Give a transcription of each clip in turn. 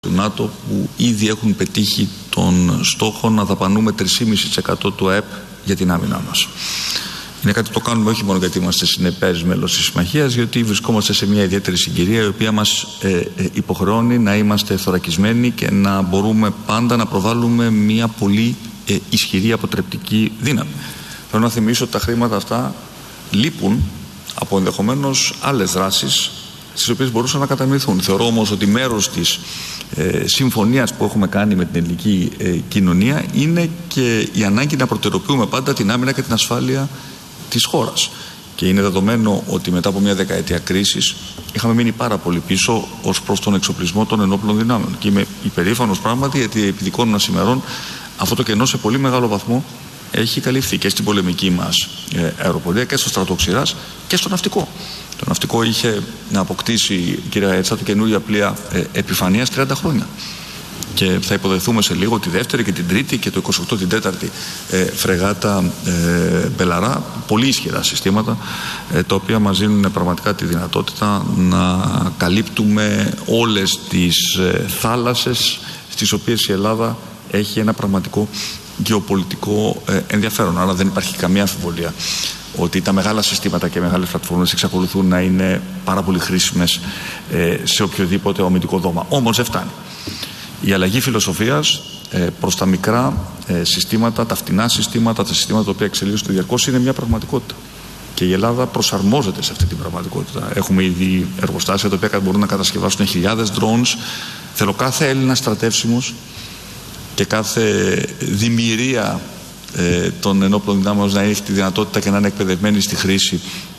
του ΝΑΤΟ που ήδη έχουν πετύχει τον στόχο να δαπανούμε 3,5% του ΑΕΠ για την άμυνά μας. Είναι κάτι που το κάνουμε όχι μόνο γιατί είμαστε συνεπές μέλος της Συμμαχίας, γιατί βρισκόμαστε σε μια ιδιαίτερη συγκυρία η οποία μας υποχρεώνει να είμαστε θωρακισμένοι και να μπορούμε πάντα να προβάλλουμε μια πολύ ισχυρή αποτρεπτική δύναμη. Θέλω να θυμίσω ότι τα χρήματα αυτά λείπουν από ενδεχομένως άλλες δράσεις στις οποίες μπορούσαν να κατανοηθούν. Θεωρώ όμως ότι μέρος της συμφωνίας που έχουμε κάνει με την ελληνική κοινωνία είναι και η ανάγκη να προτεραιοποιούμε πάντα την άμυνα και την ασφάλεια της χώρας. Και είναι δεδομένο ότι μετά από μια δεκαετία κρίσης είχαμε μείνει πάρα πολύ πίσω ως προς τον εξοπλισμό των ενόπλων δυνάμεων. Και είμαι υπερήφανος πράγματι γιατί επί δικών μας ημερών αυτό το κενό σε πολύ μεγάλο βαθμό έχει καλυφθεί και στην πολεμική μας αεροπορία και στο στρατό ξηράς και στο ναυτικό. Το ναυτικό είχε να αποκτήσει, κύριε Ετσάτου, καινούργια πλοία επιφανείας 30 χρόνια. Και θα υποδεχθούμε σε λίγο τη δεύτερη και την τρίτη και το 28 την τέταρτη φρεγάτα Μπελαρά. Πολύ ισχυρά συστήματα τα οποία μας δίνουν πραγματικά τη δυνατότητα να καλύπτουμε όλες τις θάλασσες στις οποίες η Ελλάδα έχει ένα πραγματικό γεωπολιτικό ενδιαφέρον. Άρα δεν υπάρχει καμία αμφιβολία ότι τα μεγάλα συστήματα και μεγάλες πλατφόρμες εξακολουθούν να είναι πάρα πολύ χρήσιμες σε οποιοδήποτε αμυντικό δώμα. Όμως δεν φτάνει. Η αλλαγή φιλοσοφίας προς τα μικρά συστήματα, τα φτηνά συστήματα, τα συστήματα τα οποία εξελίσσονται διαρκώς είναι μια πραγματικότητα. Και η Ελλάδα προσαρμόζεται σε αυτή την πραγματικότητα. Έχουμε ήδη εργοστάσια τα οποία μπορούν να κατασκευάσουν χιλιάδες drones. Θέλω κάθε Έλληνα στρατεύσιμος και κάθε δημιουργία των ενόπλων δυνάμεων να έχει τη δυνατότητα και να είναι εκπαιδευμένοι στη χρήση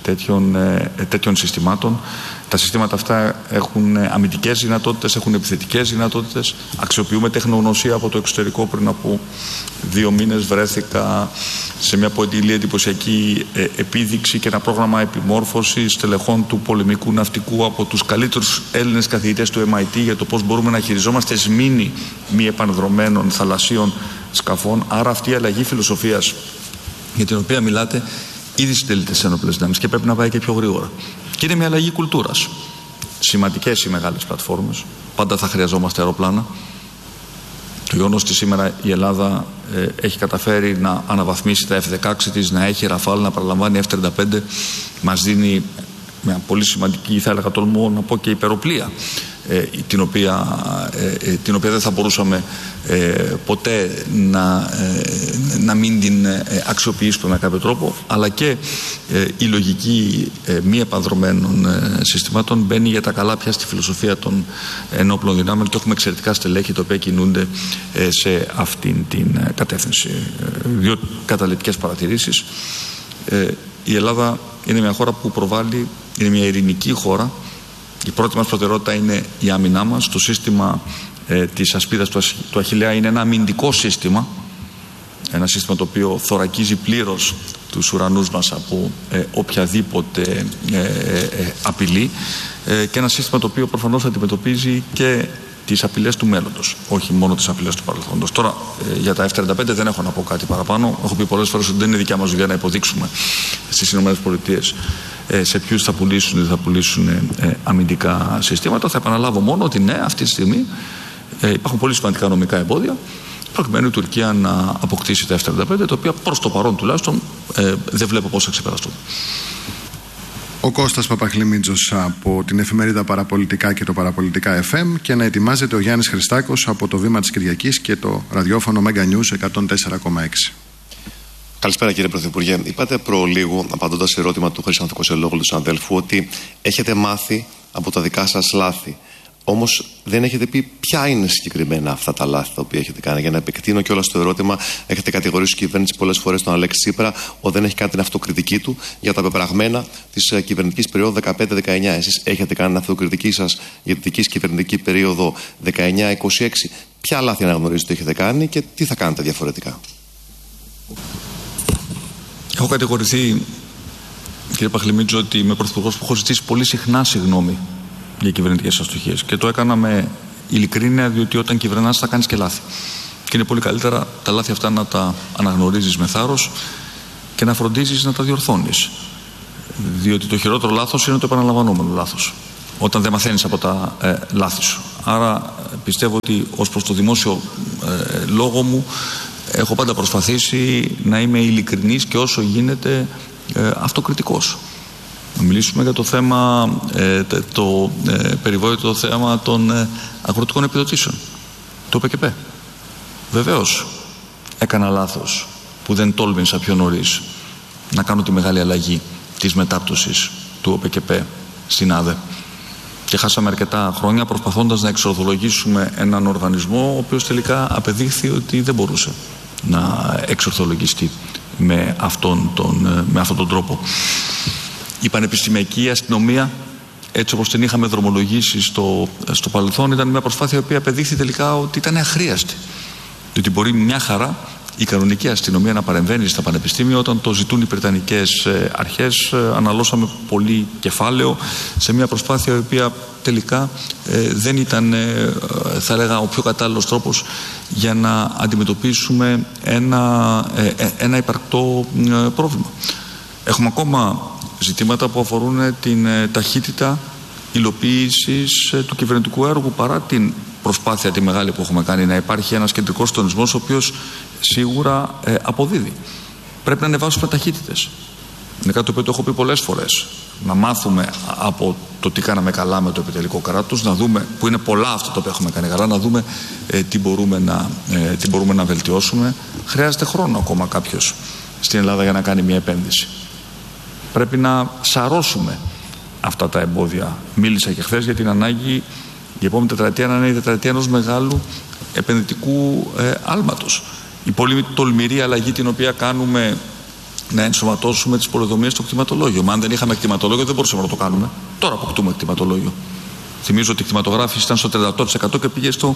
τέτοιων συστημάτων. Τα συστήματα αυτά έχουν αμυντικές δυνατότητες, έχουν επιθετικές δυνατότητες. Αξιοποιούμε τεχνογνωσία από το εξωτερικό. Πριν από 2 μήνες βρέθηκα σε μια πολύ εντυπωσιακή επίδειξη και ένα πρόγραμμα επιμόρφωσης τελεχών του πολεμικού ναυτικού από τους καλύτερους Έλληνες καθηγητές του MIT για το πώς μπορούμε να χειριζόμαστε σμήνη μη επανδρομένων θαλασσίων σκαφών. Άρα αυτή η αλλαγή φιλοσοφίας για την οποία μιλάτε ήδη συντελείται σε ενόπλες δυνάμεις και πρέπει να πάει και πιο γρήγορα. Και είναι μια αλλαγή κουλτούρας. Σημαντικές οι μεγάλες πλατφόρμες. Πάντα θα χρειαζόμαστε αεροπλάνα. Το γεγονός ότι σήμερα η Ελλάδα έχει καταφέρει να αναβαθμίσει τα F-16 της, να έχει Ραφάλ, να παραλαμβάνει F-35, μας δίνει μια πολύ σημαντική, θα έλεγα τολμώ να πω, και υπεροπλία, την οποία δεν θα μπορούσαμε ποτέ να μην την αξιοποιήσουμε με κάποιο τρόπο, αλλά και η λογική μη επανδρομένων συστημάτων μπαίνει για τα καλά πια στη φιλοσοφία των ενόπλων δυνάμεων και έχουμε εξαιρετικά στελέχη τα οποία κινούνται σε αυτήν την κατεύθυνση. 2 καταλυτικές παρατηρήσεις. Η Ελλάδα είναι μια χώρα που προβάλλει, είναι μια ειρηνική χώρα. Η πρώτη μας προτεραιότητα είναι η άμυνά μας. Το σύστημα της ασπίδας του Αχιλλέα είναι ένα αμυντικό σύστημα. Ένα σύστημα το οποίο θωρακίζει πλήρως τους ουρανούς μας από οποιαδήποτε απειλή και ένα σύστημα το οποίο προφανώς αντιμετωπίζει και τις απειλές του μέλλοντος, όχι μόνο τις απειλές του παρελθόντος. Τώρα για τα F-35 δεν έχω να πω κάτι παραπάνω. Έχω πει πολλές φορές ότι δεν είναι δικιά μας δουλειά να υποδείξουμε στις ΗΠΑ σε ποιους θα πουλήσουν ή δεν θα πουλήσουν αμυντικά συστήματα. Θα επαναλάβω μόνο ότι ναι, αυτή τη στιγμή υπάρχουν πολύ σημαντικά νομικά εμπόδια προκειμένου η Τουρκία να αποκτήσει τα F-35, τα οποία προς το παρόν τουλάχιστον δεν βλέπω πώς θα ξεπεραστούν. Ο Κώστας Παπαχλημίτζος από την εφημερίδα Παραπολιτικά και το Παραπολιτικά FM και να ετοιμάζεται ο Γιάννης Χριστάκος από το Βήμα της Κυριακής και το ραδιόφωνο Mega News 104,6. Καλησπέρα κύριε Πρωθυπουργέ. Είπατε προλίγου, απαντώντας σε ερώτημα του Χρήστου Κοσελόγλου, του συναδέλφου, ότι έχετε μάθει από τα δικά σας λάθη. Όμως δεν έχετε πει ποια είναι συγκεκριμένα αυτά τα λάθη τα οποία έχετε κάνει. Για να επεκτείνω κιόλας το ερώτημα, έχετε κατηγορήσει την κυβέρνηση πολλές φορές τον Αλέξη Τσίπρα ότι δεν έχει κάνει την αυτοκριτική του για τα πεπραγμένα της κυβερνητικής περίοδου 15-19. Εσείς έχετε κάνει την αυτοκριτική σας για τη δική κυβερνητική περίοδο 19-26. Ποια λάθη αναγνωρίζετε ότι έχετε κάνει και τι θα κάνετε διαφορετικά? Έχω κατηγορηθεί, κύριε Παχλημίτζο, ότι είμαι πρωθυπουργός που έχω ζητήσει πολύ συχνά συγγνώμη για κυβερνητικές αστοχίες. Και το έκανα με ειλικρίνεια, διότι όταν κυβερνάς θα κάνεις και λάθη. Και είναι πολύ καλύτερα τα λάθη αυτά να τα αναγνωρίζεις με θάρρος και να φροντίζεις να τα διορθώνεις. Διότι το χειρότερο λάθος είναι το επαναλαμβανόμενο λάθος. Όταν δεν μαθαίνεις από τα λάθη σου. Άρα πιστεύω ότι ως προς το δημόσιο λόγο μου έχω πάντα προσπαθήσει να είμαι ειλικρινής και όσο γίνεται αυτοκριτικός. Να μιλήσουμε για το θέμα, το περιβόητο θέμα των αγροτικών επιδοτήσεων, το ΟΠΕΚΕΠ. Βεβαίως έκανα λάθος που δεν τόλμησα πιο νωρίς να κάνω τη μεγάλη αλλαγή της μετάπτωσης του ΟΠΕΚΕΠ στην ΑΔΕ. Και χάσαμε αρκετά χρόνια προσπαθώντας να εξορθολογήσουμε έναν οργανισμό ο οποίος τελικά απεδείχθη ότι δεν μπορούσε να εξορθολογιστεί με αυτόν τον τρόπο. Η πανεπιστημιακή αστυνομία, έτσι όπως την είχαμε δρομολογήσει στο παρελθόν, ήταν μια προσπάθεια η οποία απεδείχθη τελικά ότι ήταν αχρίαστη. Διότι μπορεί μια χαρά η κανονική αστυνομία να παρεμβαίνει στα πανεπιστήμια όταν το ζητούν οι βρετανικές αρχές. Αναλώσαμε πολύ κεφάλαιο σε μια προσπάθεια η οποία τελικά δεν ήταν, θα έλεγα, ο πιο κατάλληλος τρόπος για να αντιμετωπίσουμε ένα υπαρκτό πρόβλημα. Έχουμε ακόμα ζητήματα που αφορούν την ταχύτητα υλοποίησης του κυβερνητικού έργου, παρά την προσπάθεια τη μεγάλη που έχουμε κάνει να υπάρχει ένας κεντρικός συντονισμός ο οποίος σίγουρα αποδίδει. Πρέπει να ανεβάσουμε ταχύτητες. Είναι κάτι το οποίο το έχω πει πολλές φορές. Να μάθουμε από το τι κάναμε καλά με το επιτελικό κράτος, να δούμε που είναι πολλά αυτά τα οποία έχουμε κάνει καλά, να δούμε τι μπορούμε να βελτιώσουμε. Χρειάζεται χρόνο ακόμα κάποιος στην Ελλάδα για να κάνει μια επένδυση. Πρέπει να σαρώσουμε αυτά τα εμπόδια. Μίλησα και χθες για την ανάγκη η επόμενη τετραετία να είναι η τετραετία ενός μεγάλου επενδυτικού άλματος. Η πολύ τολμηρή αλλαγή την οποία κάνουμε να ενσωματώσουμε τις πολεοδομίες στο κτηματολόγιο. Μα αν δεν είχαμε κτηματολόγιο δεν μπορούσαμε να το κάνουμε. Τώρα αποκτούμε κτηματολόγιο. Θυμίζω ότι η κτηματογράφηση ήταν στο 38% και πήγε στο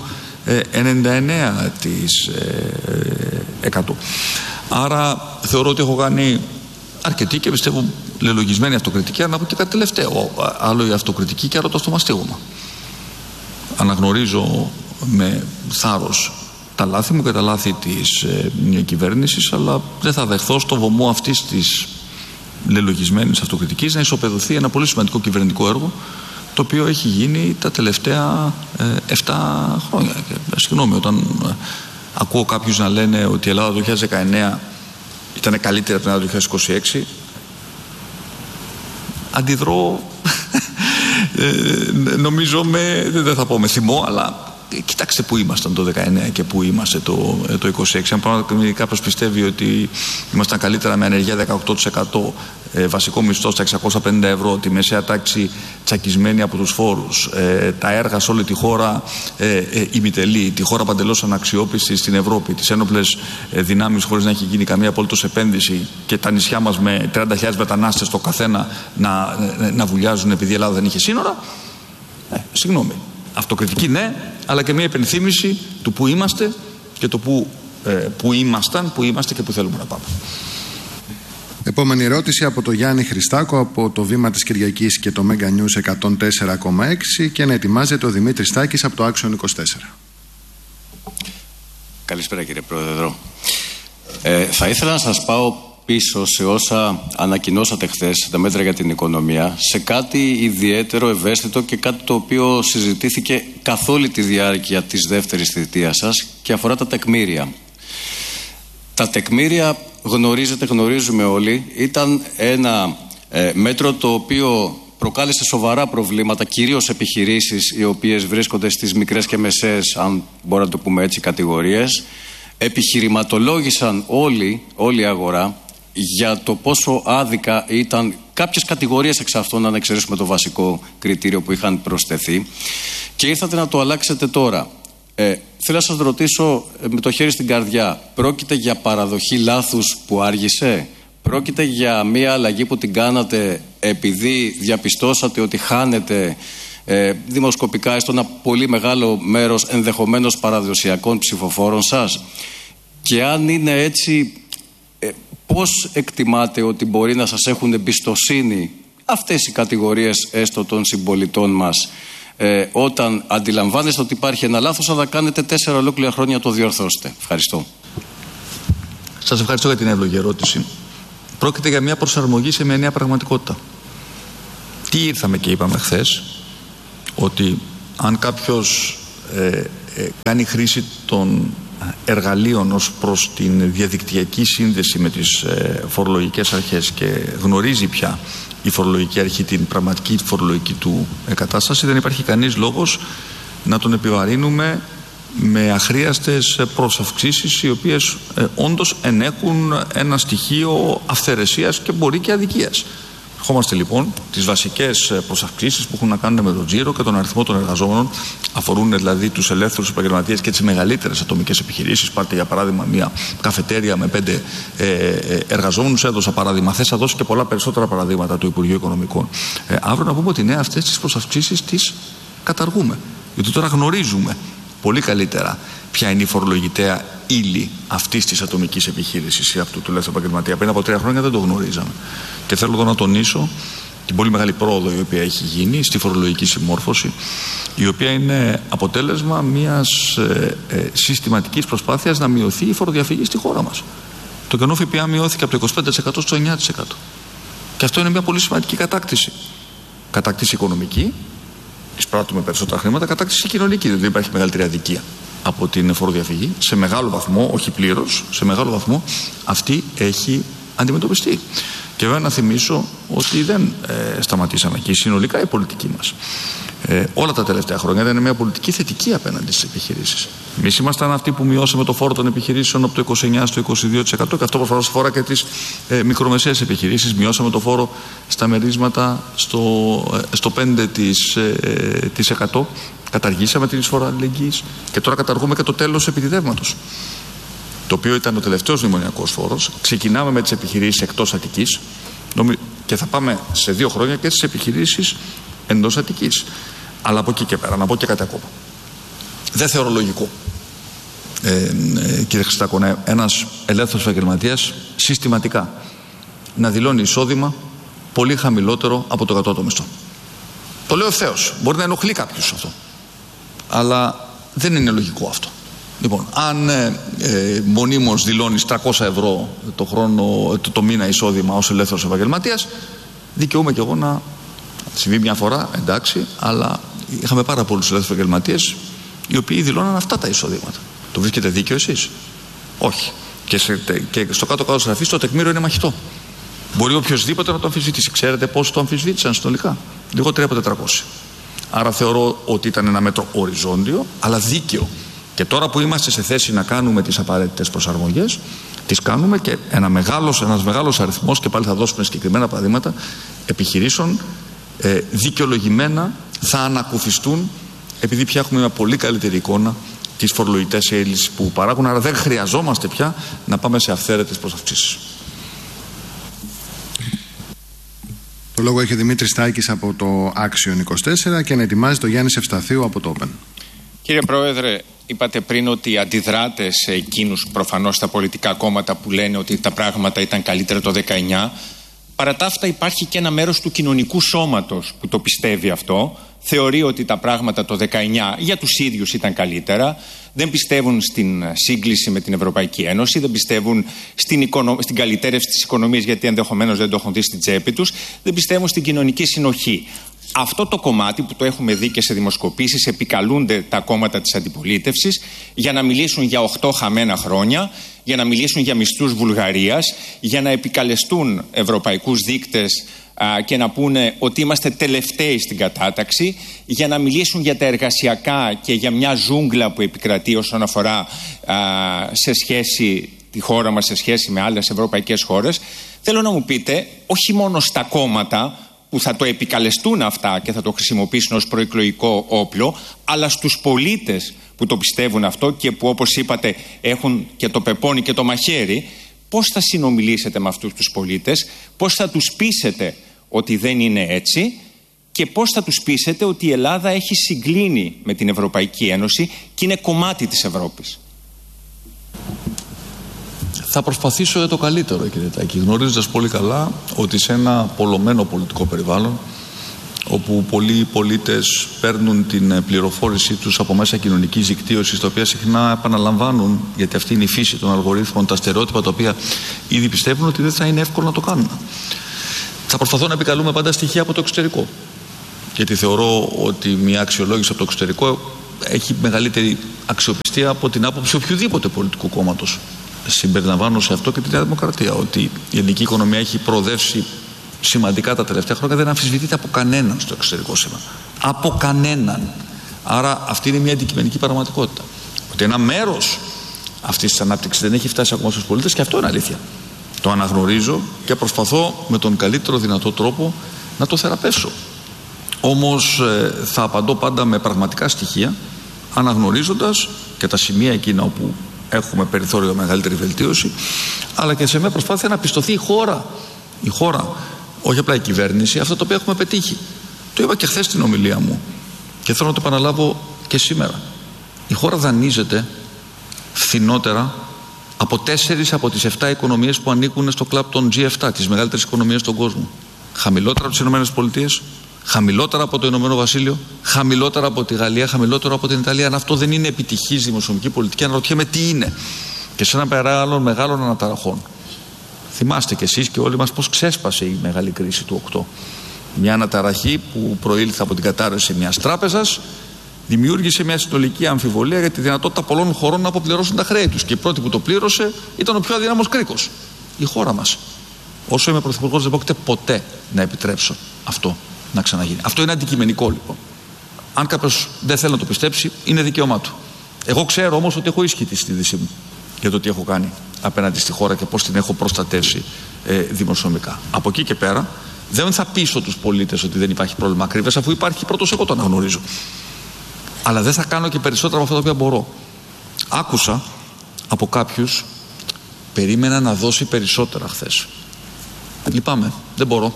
99%. Άρα θεωρώ ότι έχω κάνει αρκετή και πιστεύω λελογισμένη αυτοκριτική. Αν να πω και κάτι τελευταίο. Άλλο η αυτοκριτική και άλλο το στομαστίγωμα. Αναγνωρίζω με θάρρος τα λάθη μου και τα λάθη της κυβέρνησης, αλλά δεν θα δεχθώ στο βωμό αυτής της λελογισμένης αυτοκριτικής να ισοπεδωθεί ένα πολύ σημαντικό κυβερνητικό έργο το οποίο έχει γίνει τα τελευταία 7 χρόνια. Και, συγγνώμη, όταν ακούω κάποιους να λένε ότι η Ελλάδα το 2019 ήταν καλύτερα από την Ελλάδα το 2026, αντιδρώ νομίζω δεν θα πω με θυμό, αλλά κοιτάξτε που ήμασταν το 19 και που είμαστε το 26. Αν πράγματι κάποιος πιστεύει ότι ήμασταν καλύτερα με ανεργία 18%, βασικό μισθό στα 650 ευρώ, τη μεσαία τάξη τσακισμένη από τους φόρους, τα έργα σε όλη τη χώρα ημιτελή, τη χώρα παντελώς αναξιόπιστη στην Ευρώπη, τις ένοπλες δυνάμεις χωρίς να έχει γίνει καμία απολύτως επένδυση και τα νησιά μας με 30.000 μετανάστες το καθένα να βουλιάζουν επειδή η Ελλάδα δεν είχε σύνορα. Συγγνώμη. Αυτοκριτική ναι, αλλά και μια υπενθύμηση του που είμαστε και το που είμαστε και που θέλουμε να πάμε. Επόμενη ερώτηση από το Γιάννη Χριστάκο από το Βήμα της Κυριακής και το Mega News 104,6 και να ετοιμάζεται ο Δημήτρης Στάκης από το Action 24. Καλησπέρα κύριε Πρόεδρο. Θα ήθελα να σας πάω πίσω σε όσα ανακοινώσατε χθες, τα μέτρα για την οικονομία, σε κάτι ιδιαίτερο, ευαίσθητο και κάτι το οποίο συζητήθηκε καθ' όλη τη διάρκεια της δεύτερης θητείας σας και αφορά τα τεκμήρια. Τα τεκμήρια, γνωρίζουμε όλοι, ήταν ένα μέτρο το οποίο προκάλεσε σοβαρά προβλήματα, κυρίως επιχειρήσεις οι οποίες βρίσκονται στις μικρές και μεσαίες, αν μπορώ να το πούμε έτσι, κατηγορίες. Επιχειρηματολόγησαν όλη η αγορά για το πόσο άδικα ήταν κάποιες κατηγορίες εξ αυτών, αν εξαιρέσουμε το βασικό κριτήριο που είχαν προσθεθεί, και ήρθατε να το αλλάξετε τώρα. Θέλω να σας ρωτήσω με το χέρι στην καρδιά, πρόκειται για παραδοχή λάθους που άργησε? Πρόκειται για μια αλλαγή που την κάνατε επειδή διαπιστώσατε ότι χάνετε δημοσκοπικά έστω ένα πολύ μεγάλο μέρος ενδεχομένως παραδοσιακών ψηφοφόρων σας? Και αν είναι έτσι, πώς εκτιμάτε ότι μπορεί να σας έχουν εμπιστοσύνη αυτές οι κατηγορίες έστω των συμπολιτών μας, όταν αντιλαμβάνεστε ότι υπάρχει ένα λάθος, αλλά κάνετε 4 ολόκληρα χρόνια το διορθώσετε? Ευχαριστώ. Σας ευχαριστώ για την εύλογη ερώτηση. Πρόκειται για μια προσαρμογή σε μια νέα πραγματικότητα. Τι ήρθαμε και είπαμε χθες? Ότι αν κάποιος κάνει χρήση των εργαλείων ως προς την διαδικτυακή σύνδεση με τις φορολογικές αρχές και γνωρίζει πια η φορολογική αρχή την πραγματική φορολογική του κατάσταση, δεν υπάρχει κανείς λόγος να τον επιβαρύνουμε με αχρίαστες προσαυξήσεις, οι οποίες όντως ενέχουν ένα στοιχείο αυθαιρεσίας και μπορεί και αδικίας. Ερχόμαστε λοιπόν τις βασικές προσαυξήσεις που έχουν να κάνουν με τον τζίρο και τον αριθμό των εργαζόμενων, αφορούν δηλαδή τους ελεύθερους επαγγελματίες και τις μεγαλύτερες ατομικές επιχειρήσεις. Πάρτε για παράδειγμα μια καφετέρια με 5 εργαζόμενους, έδωσα παράδειγμα. Θες να δώσω και πολλά περισσότερα παραδείγματα του Υπουργείου Οικονομικών. Αύριο να πούμε ότι ναι, αυτές τις προσαυξήσεις τις καταργούμε. Γιατί τώρα γνωρίζουμε πολύ καλύτερα ποια είναι η φορολογητέα ύλη αυτής της ατομικής επιχείρησης ή αυτού του ελεύθερου επαγγελματία. Πριν από 3 χρόνια δεν το γνωρίζαμε. Και θέλω εδώ να τονίσω την πολύ μεγάλη πρόοδο η οποία έχει γίνει στη φορολογική συμμόρφωση, η οποία είναι αποτέλεσμα μιας συστηματικής προσπάθειας να μειωθεί η φοροδιαφυγή στη χώρα μας. Το κενό ΦΠΑ μειώθηκε από το 25% στο 9%. Και αυτό είναι μια πολύ σημαντική κατάκτηση. Κατάκτηση οικονομική, εισπράττουμε περισσότερα χρήματα, κατάκτηση κοινωνική, δεν υπάρχει μεγαλύτερη αδικία από την φοροδιαφυγή. Σε μεγάλο βαθμό, όχι πλήρως, σε μεγάλο βαθμό αυτή έχει αντιμετωπιστεί. Και βέβαια να θυμίσω ότι δεν σταματήσαμε εκεί. Συνολικά η πολιτική μας όλα τα τελευταία χρόνια ήταν μια πολιτική θετική απέναντι στις επιχειρήσεις. Εμείς ήμασταν αυτοί που μειώσαμε το φόρο των επιχειρήσεων από το 29% στο 22% και αυτό προφανώς αφορά και τις μικρομεσαίες επιχειρήσεις. Μειώσαμε το φόρο στα μερίσματα στο 5%. Καταργήσαμε την εισφορά αλληλεγγύης και τώρα καταργούμε και το τέλος επιτιδεύματος, το οποίο ήταν ο τελευταίος μνημονιακός φόρος. Ξεκινάμε με τις επιχειρήσεις εκτός Αττικής και θα πάμε σε 2 χρόνια και στις επιχειρήσεις εντός Αττικής. Αλλά από εκεί και πέρα, να πω και κάτι ακόμα. Δεν θεωρώ λογικό, κύριε Χριστάκο, ένας ελεύθερος επαγγελματίας συστηματικά να δηλώνει εισόδημα πολύ χαμηλότερο από το κατώτατο μισθό. Το λέω ευθέως. Μπορεί να ενοχλεί κάποιους αυτό. Αλλά δεν είναι λογικό αυτό. Λοιπόν, αν μονίμως δηλώνεις 300 ευρώ το μήνα εισόδημα ως ελεύθερος επαγγελματίας, δικαιούμαι κι εγώ να συμβεί μια φορά, εντάξει, αλλά είχαμε πάρα πολλούς ελεύθερους επαγγελματίες οι οποίοι δηλώναν αυτά τα εισοδήματα. Το βρίσκετε δίκαιο εσείς? Όχι. Και στο κάτω-κάτω της γραφής το τεκμήριο είναι μαχητό. Μπορεί οποιοδήποτε να το αμφισβητήσει. Ξέρετε πώς το αμφισβήτησαν συνολικά? Λιγότερο από 400. Άρα θεωρώ ότι ήταν ένα μέτρο οριζόντιο, αλλά δίκαιο. Και τώρα που είμαστε σε θέση να κάνουμε τις απαραίτητες προσαρμογές, τις κάνουμε και ένας μεγάλος αριθμός, και πάλι θα δώσουμε συγκεκριμένα παραδείγματα, επιχειρήσεων δικαιολογημένα θα ανακουφιστούν, επειδή πια έχουμε μια πολύ καλύτερη εικόνα τις φορολογικές ύλες που παράγουν, άρα δεν χρειαζόμαστε πια να πάμε σε αυθαίρετες προσαυξήσεις. Το λόγο έχει ο Δημήτρης Στάκης από το Action 24 και να ετοιμάζει το Γιάννης Ευσταθίου από το Open. Κύριε Πρόεδρε, είπατε πριν ότι αντιδράτε σε εκείνους προφανώς τα πολιτικά κόμματα που λένε ότι τα πράγματα ήταν καλύτερα το 19. Παρά τα αυτά υπάρχει και ένα μέρος του κοινωνικού σώματος που το πιστεύει αυτό. Θεωρεί ότι τα πράγματα το 19 για τους ίδιους ήταν καλύτερα. Δεν πιστεύουν στην σύγκληση με την Ευρωπαϊκή Ένωση. Δεν πιστεύουν στην καλυτέρευση της οικονομίας, γιατί ενδεχομένως δεν το έχουν δει στην τσέπη τους. Δεν πιστεύουν στην κοινωνική συνοχή. Αυτό το κομμάτι που το έχουμε δει και σε δημοσκοπήσεις, επικαλούνται τα κόμματα της αντιπολίτευσης για να μιλήσουν για 8 χαμένα χρόνια, για να μιλήσουν για μισθούς Βουλγαρίας, για να επικαλεστούν ευρωπαϊκούς δείκτες και να πούνε ότι είμαστε τελευταίοι στην κατάταξη, για να μιλήσουν για τα εργασιακά και για μια ζούγκλα που επικρατεί όσον αφορά σε σχέση τη χώρα μας, σε σχέση με άλλες ευρωπαϊκές χώρες. Θέλω να μου πείτε, όχι μόνο στα κόμματα που θα το επικαλεστούν αυτά και θα το χρησιμοποιήσουν ως προεκλογικό όπλο, αλλά στους πολίτες που το πιστεύουν αυτό και που, όπως είπατε, έχουν και το πεπόνι και το μαχαίρι, πώς θα συνομιλήσετε με αυτούς τους πολίτες, πώς θα τους πείσετε ότι δεν είναι έτσι και πώς θα τους πείσετε ότι η Ελλάδα έχει συγκλίνει με την Ευρωπαϊκή Ένωση και είναι κομμάτι της Ευρώπης? Θα προσπαθήσω για το καλύτερο, κύριε Τάκη, γνωρίζοντας πολύ καλά ότι σε ένα πολλωμένο πολιτικό περιβάλλον, όπου πολλοί πολίτες παίρνουν την πληροφόρησή τους από μέσα κοινωνικής δικτύωσης, τα οποία συχνά επαναλαμβάνουν, γιατί αυτή είναι η φύση των αλγορίθμων, τα στερεότυπα τα οποία ήδη πιστεύουν, ότι δεν θα είναι εύκολο να το κάνουν. Θα προσπαθώ να επικαλούμε πάντα στοιχεία από το εξωτερικό, γιατί θεωρώ ότι μια αξιολόγηση από το εξωτερικό έχει μεγαλύτερη αξιοπιστία από την άποψη οποιοδήποτε πολιτικού κόμματος. Συμπεριλαμβάνω σε αυτό και τη Νέα Δημοκρατία, ότι η ελληνική οικονομία έχει προοδεύσει σημαντικά τα τελευταία χρόνια, δεν αμφισβητείται από κανέναν στο εξωτερικό σήμερα. Από κανέναν. Άρα αυτή είναι μια αντικειμενική πραγματικότητα. Ότι ένα μέρος αυτής της ανάπτυξης δεν έχει φτάσει ακόμα στους πολίτες, και αυτό είναι αλήθεια. Το αναγνωρίζω και προσπαθώ με τον καλύτερο δυνατό τρόπο να το θεραπεύσω. Όμως θα απαντώ πάντα με πραγματικά στοιχεία, αναγνωρίζοντας και τα σημεία εκείνα όπου έχουμε περιθώριο μεγαλύτερη βελτίωση, αλλά και σε μια προσπάθεια να πιστωθεί η χώρα, όχι απλά η κυβέρνηση, αυτό το οποίο έχουμε πετύχει. Το είπα και χθες στην ομιλία μου και θέλω να το επαναλάβω και σήμερα. Η χώρα δανείζεται φθηνότερα από 4 από τις 7 οικονομίες που ανήκουν στο κλαμπ των G7, τις μεγαλύτερες οικονομίες στον κόσμο. Χαμηλότερα από τις ΗΠΑ, χαμηλότερα από το Ηνωμένο Βασίλειο, χαμηλότερα από τη Γαλλία, χαμηλότερα από την Ιταλία. Αν αυτό δεν είναι επιτυχής δημοσιονομική πολιτική, αναρωτιέμαι τι είναι. Και σε ένα περάγαλο μεγάλων αναταραχών. Θυμάστε κι εσείς και όλοι μας πώς ξέσπασε η μεγάλη κρίση του 8. Μια αναταραχή που προήλθε από την κατάρρευση μιας τράπεζας, δημιούργησε μια συνολική αμφιβολία για τη δυνατότητα πολλών χωρών να αποπληρώσουν τα χρέη τους. Και η πρώτη που το πλήρωσε ήταν ο πιο αδύναμος κρίκος. Η χώρα μας. Όσο είμαι πρωθυπουργός, δεν πρόκειται ποτέ να επιτρέψω αυτό να ξαναγίνει. Αυτό είναι αντικειμενικό λοιπόν. Αν κάποιος δεν θέλει να το πιστέψει, είναι δικαίωμά του. Εγώ ξέρω όμως ότι έχω ίσχυτη στη συνείδησή μου για το τι έχω κάνει απέναντι στη χώρα και πώς την έχω προστατεύσει δημοσιονομικά. Από εκεί και πέρα, δεν θα πείσω τους πολίτες ότι δεν υπάρχει πρόβλημα ακρίβειας, αφού υπάρχει πρώτος, εγώ το αναγνωρίζω. Αλλά δεν θα κάνω και περισσότερα από αυτά τα οποία μπορώ. Άκουσα από κάποιους, περίμενα να δώσει περισσότερα χθες. Λυπάμαι, δεν μπορώ.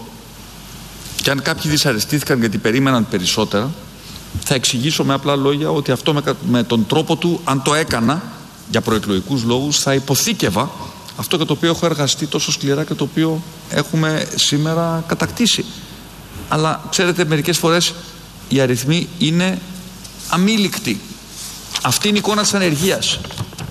Και αν κάποιοι δυσαρεστήθηκαν γιατί περίμεναν περισσότερα, θα εξηγήσω με απλά λόγια ότι αυτό με τον τρόπο του, αν το έκανα για προεκλογικούς λόγους, θα υποθήκευα αυτό για το οποίο έχω εργαστεί τόσο σκληρά και το οποίο έχουμε σήμερα κατακτήσει. Αλλά ξέρετε, μερικές φορές οι αριθμοί είναι αμήλικτοι. Αυτή είναι η εικόνα της ανεργίας.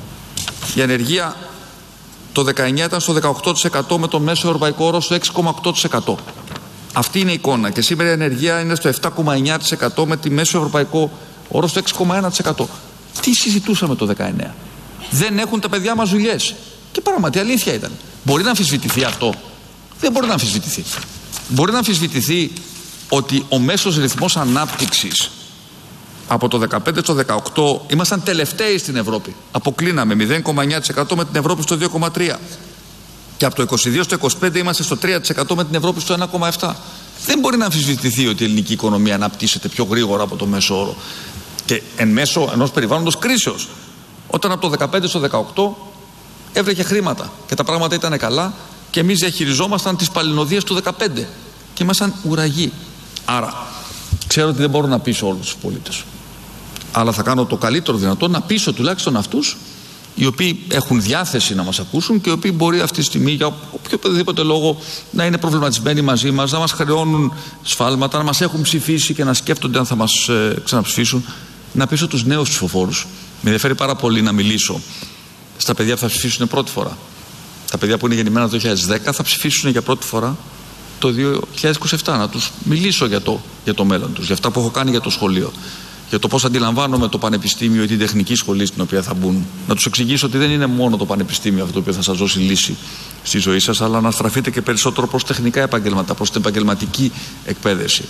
Η ανεργία το 19 ήταν στο 18% με το μέσο ευρωπαϊκό όρο στο 6,8%. Αυτή είναι η εικόνα. Και σήμερα η ανεργία είναι στο 7,9% με τη μέσο ευρωπαϊκό όρο στο 6,1%. Τι συζητούσαμε το 19? Δεν έχουν τα παιδιά μας δουλειές. Και πράγματι αλήθεια ήταν. Μπορεί να αμφισβητηθεί αυτό? Δεν μπορεί να αμφισβητηθεί. Μπορεί να αμφισβητηθεί ότι ο μέσος ρυθμός ανάπτυξης από το 15 στο 18 ήμασταν τελευταίοι στην Ευρώπη. Αποκλίναμε 0,9% με την Ευρώπη στο 2,3%. Και από το 22 στο 25 είμαστε στο 3% με την Ευρώπη στο 1,7%. Δεν μπορεί να αμφισβητηθεί ότι η ελληνική οικονομία αναπτύσσεται πιο γρήγορα από το μέσο όρο. Και εν μέσω ενός περιβάλλοντος κρίσεως. Όταν από το 15 στο 18 έβρεχε χρήματα και τα πράγματα ήταν καλά και εμείς διαχειριζόμασταν τις παλινοδίες του 15 και ήμασταν ουραγοί. Άρα, ξέρω ότι δεν μπορώ να πείσω όλους τους πολίτες. Αλλά θα κάνω το καλύτερο δυνατό να πείσω τουλάχιστον αυτούς οι οποίοι έχουν διάθεση να μας ακούσουν και οι οποίοι μπορεί αυτή τη στιγμή για οποιοδήποτε λόγο να είναι προβληματισμένοι μαζί μας, να μας χρεώνουν σφάλματα, να μας έχουν ψηφίσει και να σκέφτονται αν θα μας ξαναψηφίσουν. Να πείσω τους νέους ψηφοφόρους. Με ενδιαφέρει πάρα πολύ να μιλήσω στα παιδιά που θα ψηφίσουν πρώτη φορά. Τα παιδιά που είναι γεννημένα το 2010 θα ψηφίσουν για πρώτη φορά το 2027. Να τους μιλήσω για το μέλλον τους, για αυτά που έχω κάνει για το σχολείο, για το πώς αντιλαμβάνομαι το πανεπιστήμιο ή την τεχνική σχολή στην οποία θα μπουν. Να τους εξηγήσω ότι δεν είναι μόνο το πανεπιστήμιο αυτό το οποίο θα σας δώσει λύση στη ζωή σας, αλλά να στραφείτε και περισσότερο προς τεχνικά επαγγέλματα, προς την επαγγελματική εκπαίδευση.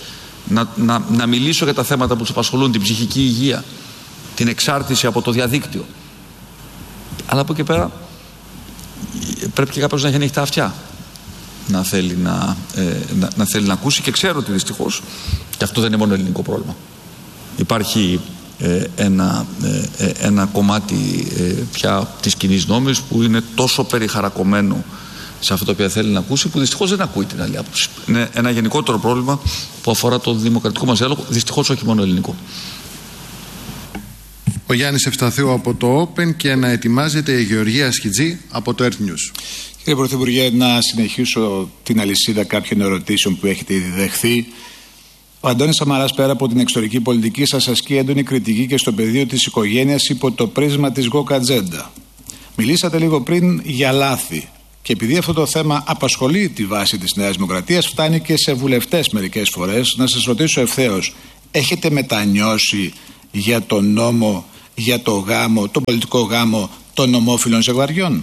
Να μιλήσω για τα θέματα που τους απασχολούν, την ψυχική υγεία, την εξάρτηση από το διαδίκτυο. Αλλά από εκεί πέρα πρέπει και κάποιος να έχει ανοιχτά αυτιά να θέλει να ακούσει, και ξέρω ότι δυστυχώς, και αυτό δεν είναι μόνο ελληνικό πρόβλημα, υπάρχει ένα κομμάτι πια της κοινής νόμης που είναι τόσο περιχαρακωμένο σε αυτό το οποίο θέλει να ακούσει, που δυστυχώς δεν ακούει την άλλη άποψη. Είναι ένα γενικότερο πρόβλημα που αφορά το δημοκρατικό μας διάλογο, δυστυχώς όχι μόνο ελληνικό. Ο Γιάννης Ευσταθίου από το Open και να ετοιμάζεται η Γεωργία Σχιτζή από το Earth News. Κύριε Πρωθυπουργέ, να συνεχίσω την αλυσίδα κάποιων ερωτήσεων που έχετε ήδη δεχθεί. Ο Αντώνης Σαμαράς, πέρα από την εξωτερική πολιτική, σας ασκεί έντονη κριτική και στο πεδίο της οικογένειας υπό το πρίσμα της ΓΟΚ ατζέντα. Μιλήσατε λίγο πριν για λάθη. Και επειδή αυτό το θέμα απασχολεί τη βάση της Νέας Δημοκρατίας, φτάνει και σε βουλευτές μερικές φορές, να σας ρωτήσω ευθέως, έχετε μετανιώσει για τον νόμο, για το γάμο, τον πολιτικό γάμο των ομόφυλων ζευγαριών?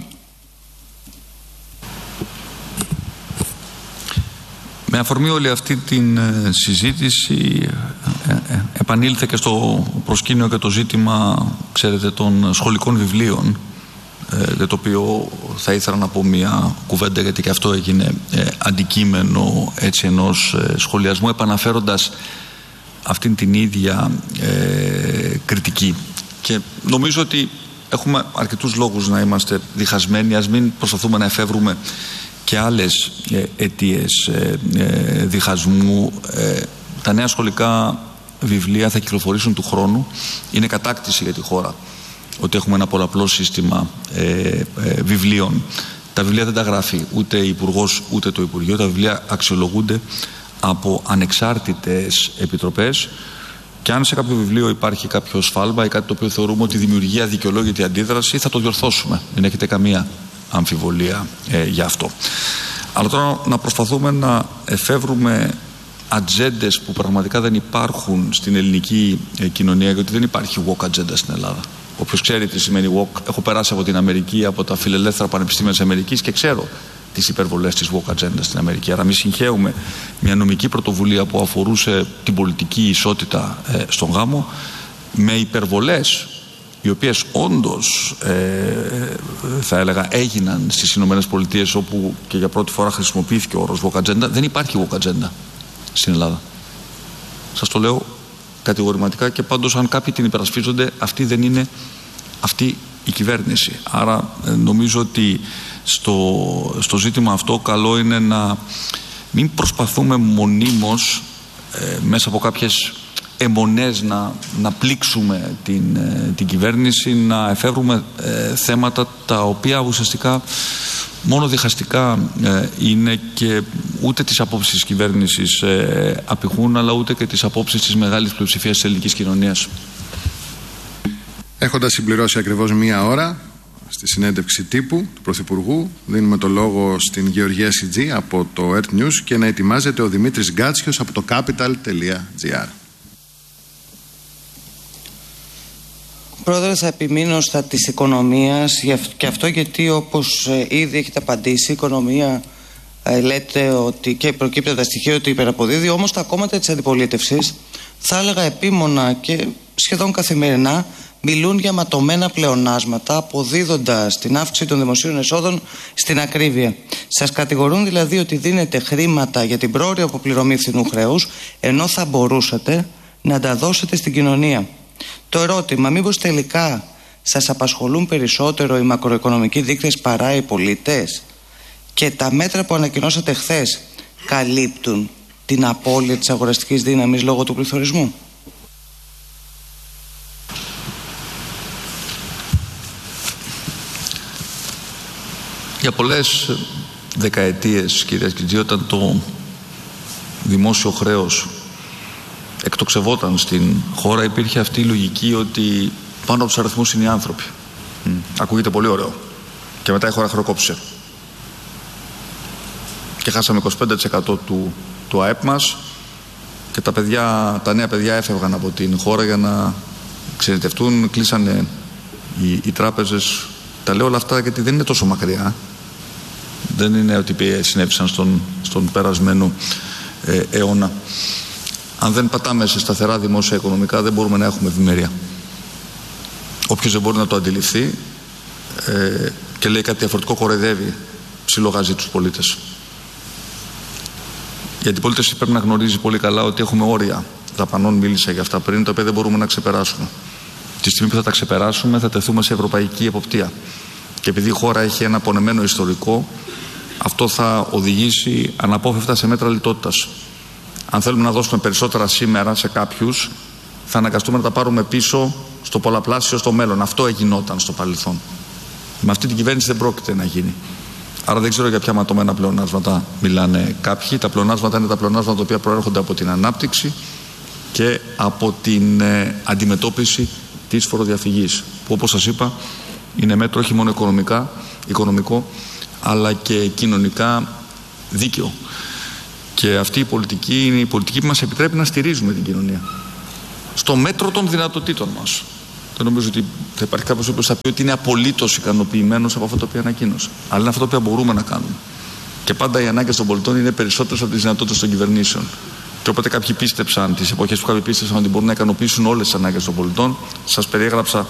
Με αφορμή όλη αυτή την συζήτηση επανήλθε και στο προσκήνιο και το ζήτημα, ξέρετε, των σχολικών βιβλίων, για το οποίο θα ήθελα να πω μια κουβέντα, γιατί και αυτό έγινε αντικείμενο έτσι ενός σχολιασμού, επαναφέροντας αυτήν την ίδια κριτική. Και νομίζω ότι έχουμε αρκετούς λόγους να είμαστε διχασμένοι. Ας μην προσπαθούμε να εφεύρουμε και άλλες αιτίες διχασμού. Τα νέα σχολικά βιβλία θα κυκλοφορήσουν του χρόνου. Είναι κατάκτηση για τη χώρα ότι έχουμε ένα πολλαπλό σύστημα βιβλίων. Τα βιβλία δεν τα γράφει ούτε η Υπουργός ούτε το Υπουργείο. Τα βιβλία αξιολογούνται από ανεξάρτητες επιτροπές, και αν σε κάποιο βιβλίο υπάρχει κάποιο σφάλμα ή κάτι το οποίο θεωρούμε ότι δημιουργεί αδικαιολόγητη αντίδραση, θα το διορθώσουμε. Δεν έχετε καμία αμφιβολία για αυτό. Αλλά τώρα να προσπαθούμε να εφεύρουμε ατζέντες που πραγματικά δεν υπάρχουν στην ελληνική κοινωνία, γιατί δεν υπάρχει woke ατζέντα στην Ελλάδα. Όποιος ξέρει τι σημαίνει woke, έχω περάσει από την Αμερική, από τα φιλελεύθερα πανεπιστήμια της Αμερικής, και ξέρω τις υπερβολές της woke ατζέντα στην Αμερική. Άρα μη συγχαίουμε μια νομική πρωτοβουλία που αφορούσε την πολιτική ισότητα στον γάμο με υπερβολές, οι οποίες όντως θα έλεγα έγιναν στις Ηνωμένες Πολιτείες, όπου και για πρώτη φορά χρησιμοποιήθηκε ο όρος woke agenda. Δεν υπάρχει woke agenda στην Ελλάδα. Σας το λέω κατηγορηματικά, και πάντως αν κάποιοι την υπερασπίζονται, αυτή δεν είναι αυτή η κυβέρνηση. Άρα νομίζω ότι στο ζήτημα αυτό καλό είναι να μην προσπαθούμε μονίμως μέσα από κάποιες αιμονές να πλήξουμε την κυβέρνηση, να εφεύρουμε θέματα τα οποία ουσιαστικά μόνο διχαστικά είναι, και ούτε τις απόψεις της κυβέρνησης απηχούν, αλλά ούτε και τις απόψεις της μεγάλης πλειοψηφίας της ελληνικής κοινωνίας. Έχοντας συμπληρώσει ακριβώς μία ώρα στη συνέντευξη τύπου του Πρωθυπουργού, δίνουμε το λόγο στην Γεωργία Σιτζή από το Earth News και να ετοιμάζεται ο Δημήτρης Γκάτσιος από το capital.gr. Πρόεδρε, θα επιμείνω στα της οικονομίας, και αυτό γιατί, όπως ήδη έχετε απαντήσει, η οικονομία λέτε ότι, και προκύπτει από τα στοιχεία, ότι υπεραποδίδει, όμως τα κόμματα της αντιπολίτευσης, θα έλεγα επίμονα και σχεδόν καθημερινά, μιλούν για ματωμένα πλεονάσματα, αποδίδοντας την αύξηση των δημοσίων εσόδων στην ακρίβεια. Σας κατηγορούν δηλαδή ότι δίνετε χρήματα για την πρόωρη αποπληρωμή φθηνού χρέους, ενώ θα μπορούσατε να τα δώσετε στην κοινωνία. Το ερώτημα, μήπως τελικά σας απασχολούν περισσότερο οι μακροοικονομικοί δείκτες παρά οι πολίτες, και τα μέτρα που ανακοινώσατε χθες καλύπτουν την απώλεια της αγοραστικής δύναμης λόγω του πληθωρισμού? Για πολλές δεκαετίες, κυρία Σκιτζή, όταν το δημόσιο χρέος εκτοξευόταν στην χώρα, υπήρχε αυτή η λογική ότι πάνω από τους αριθμούς είναι οι άνθρωποι. Ακούγεται πολύ ωραίο. Και μετά η χώρα χρεοκόπησε. Και χάσαμε 25% του ΑΕΠ μας, και τα νέα παιδιά έφευγαν από την χώρα για να ξενιτευτούν, κλείσανε οι τράπεζες. Τα λέω όλα αυτά γιατί δεν είναι τόσο μακριά. Δεν είναι ότι συνέβησαν στον περασμένο αιώνα. Αν δεν πατάμε σε σταθερά δημόσια οικονομικά, δεν μπορούμε να έχουμε ευημερία. Όποιος δεν μπορεί να το αντιληφθεί και λέει κάτι διαφορετικό, κοροϊδεύει, ψιλογάζει τους πολίτες. Η αντιπολίτευση πρέπει να γνωρίζει πολύ καλά ότι έχουμε όρια δαπανών, μίλησα για αυτά πριν, τα οποία δεν μπορούμε να ξεπεράσουμε. Τη στιγμή που θα τα ξεπεράσουμε, θα τεθούμε σε ευρωπαϊκή εποπτεία. Και επειδή η χώρα έχει ένα απονεμένο ιστορικό, αυτό θα οδηγήσει αναπόφευκτα σε μέτρα λιτότητας. Αν θέλουμε να δώσουμε περισσότερα σήμερα σε κάποιους, θα αναγκαστούμε να τα πάρουμε πίσω στο πολλαπλάσιο στο μέλλον. Αυτό εγινόταν στο παρελθόν. Με αυτή την κυβέρνηση δεν πρόκειται να γίνει. Άρα δεν ξέρω για ποια ματωμένα πλεονάσματα μιλάνε κάποιοι. Τα πλεονάσματα είναι τα πλεονάσματα τα οποία προέρχονται από την ανάπτυξη και από την αντιμετώπιση της φοροδιαφυγής, που όπως σας είπα είναι μέτρο όχι μόνο οικονομικό, αλλά και κοινωνικά δίκαιο. Και αυτή η πολιτική είναι η πολιτική που μας επιτρέπει να στηρίζουμε την κοινωνία. στο μέτρο των δυνατοτήτων μας. Δεν νομίζω ότι θα υπάρχει κάποιος που θα πει ότι είναι απολύτως ικανοποιημένος από αυτό το οποίο ανακοίνωσε. Αλλά είναι αυτό το οποίο μπορούμε να κάνουμε. Και πάντα οι ανάγκες των πολιτών είναι περισσότερες από τις δυνατότητες των κυβερνήσεων. Και όποτε κάποιοι πίστεψαν, τις εποχές που κάποιοι πίστεψαν ότι μπορούν να ικανοποιήσουν όλες τις ανάγκες των πολιτών, σας περιέγραψα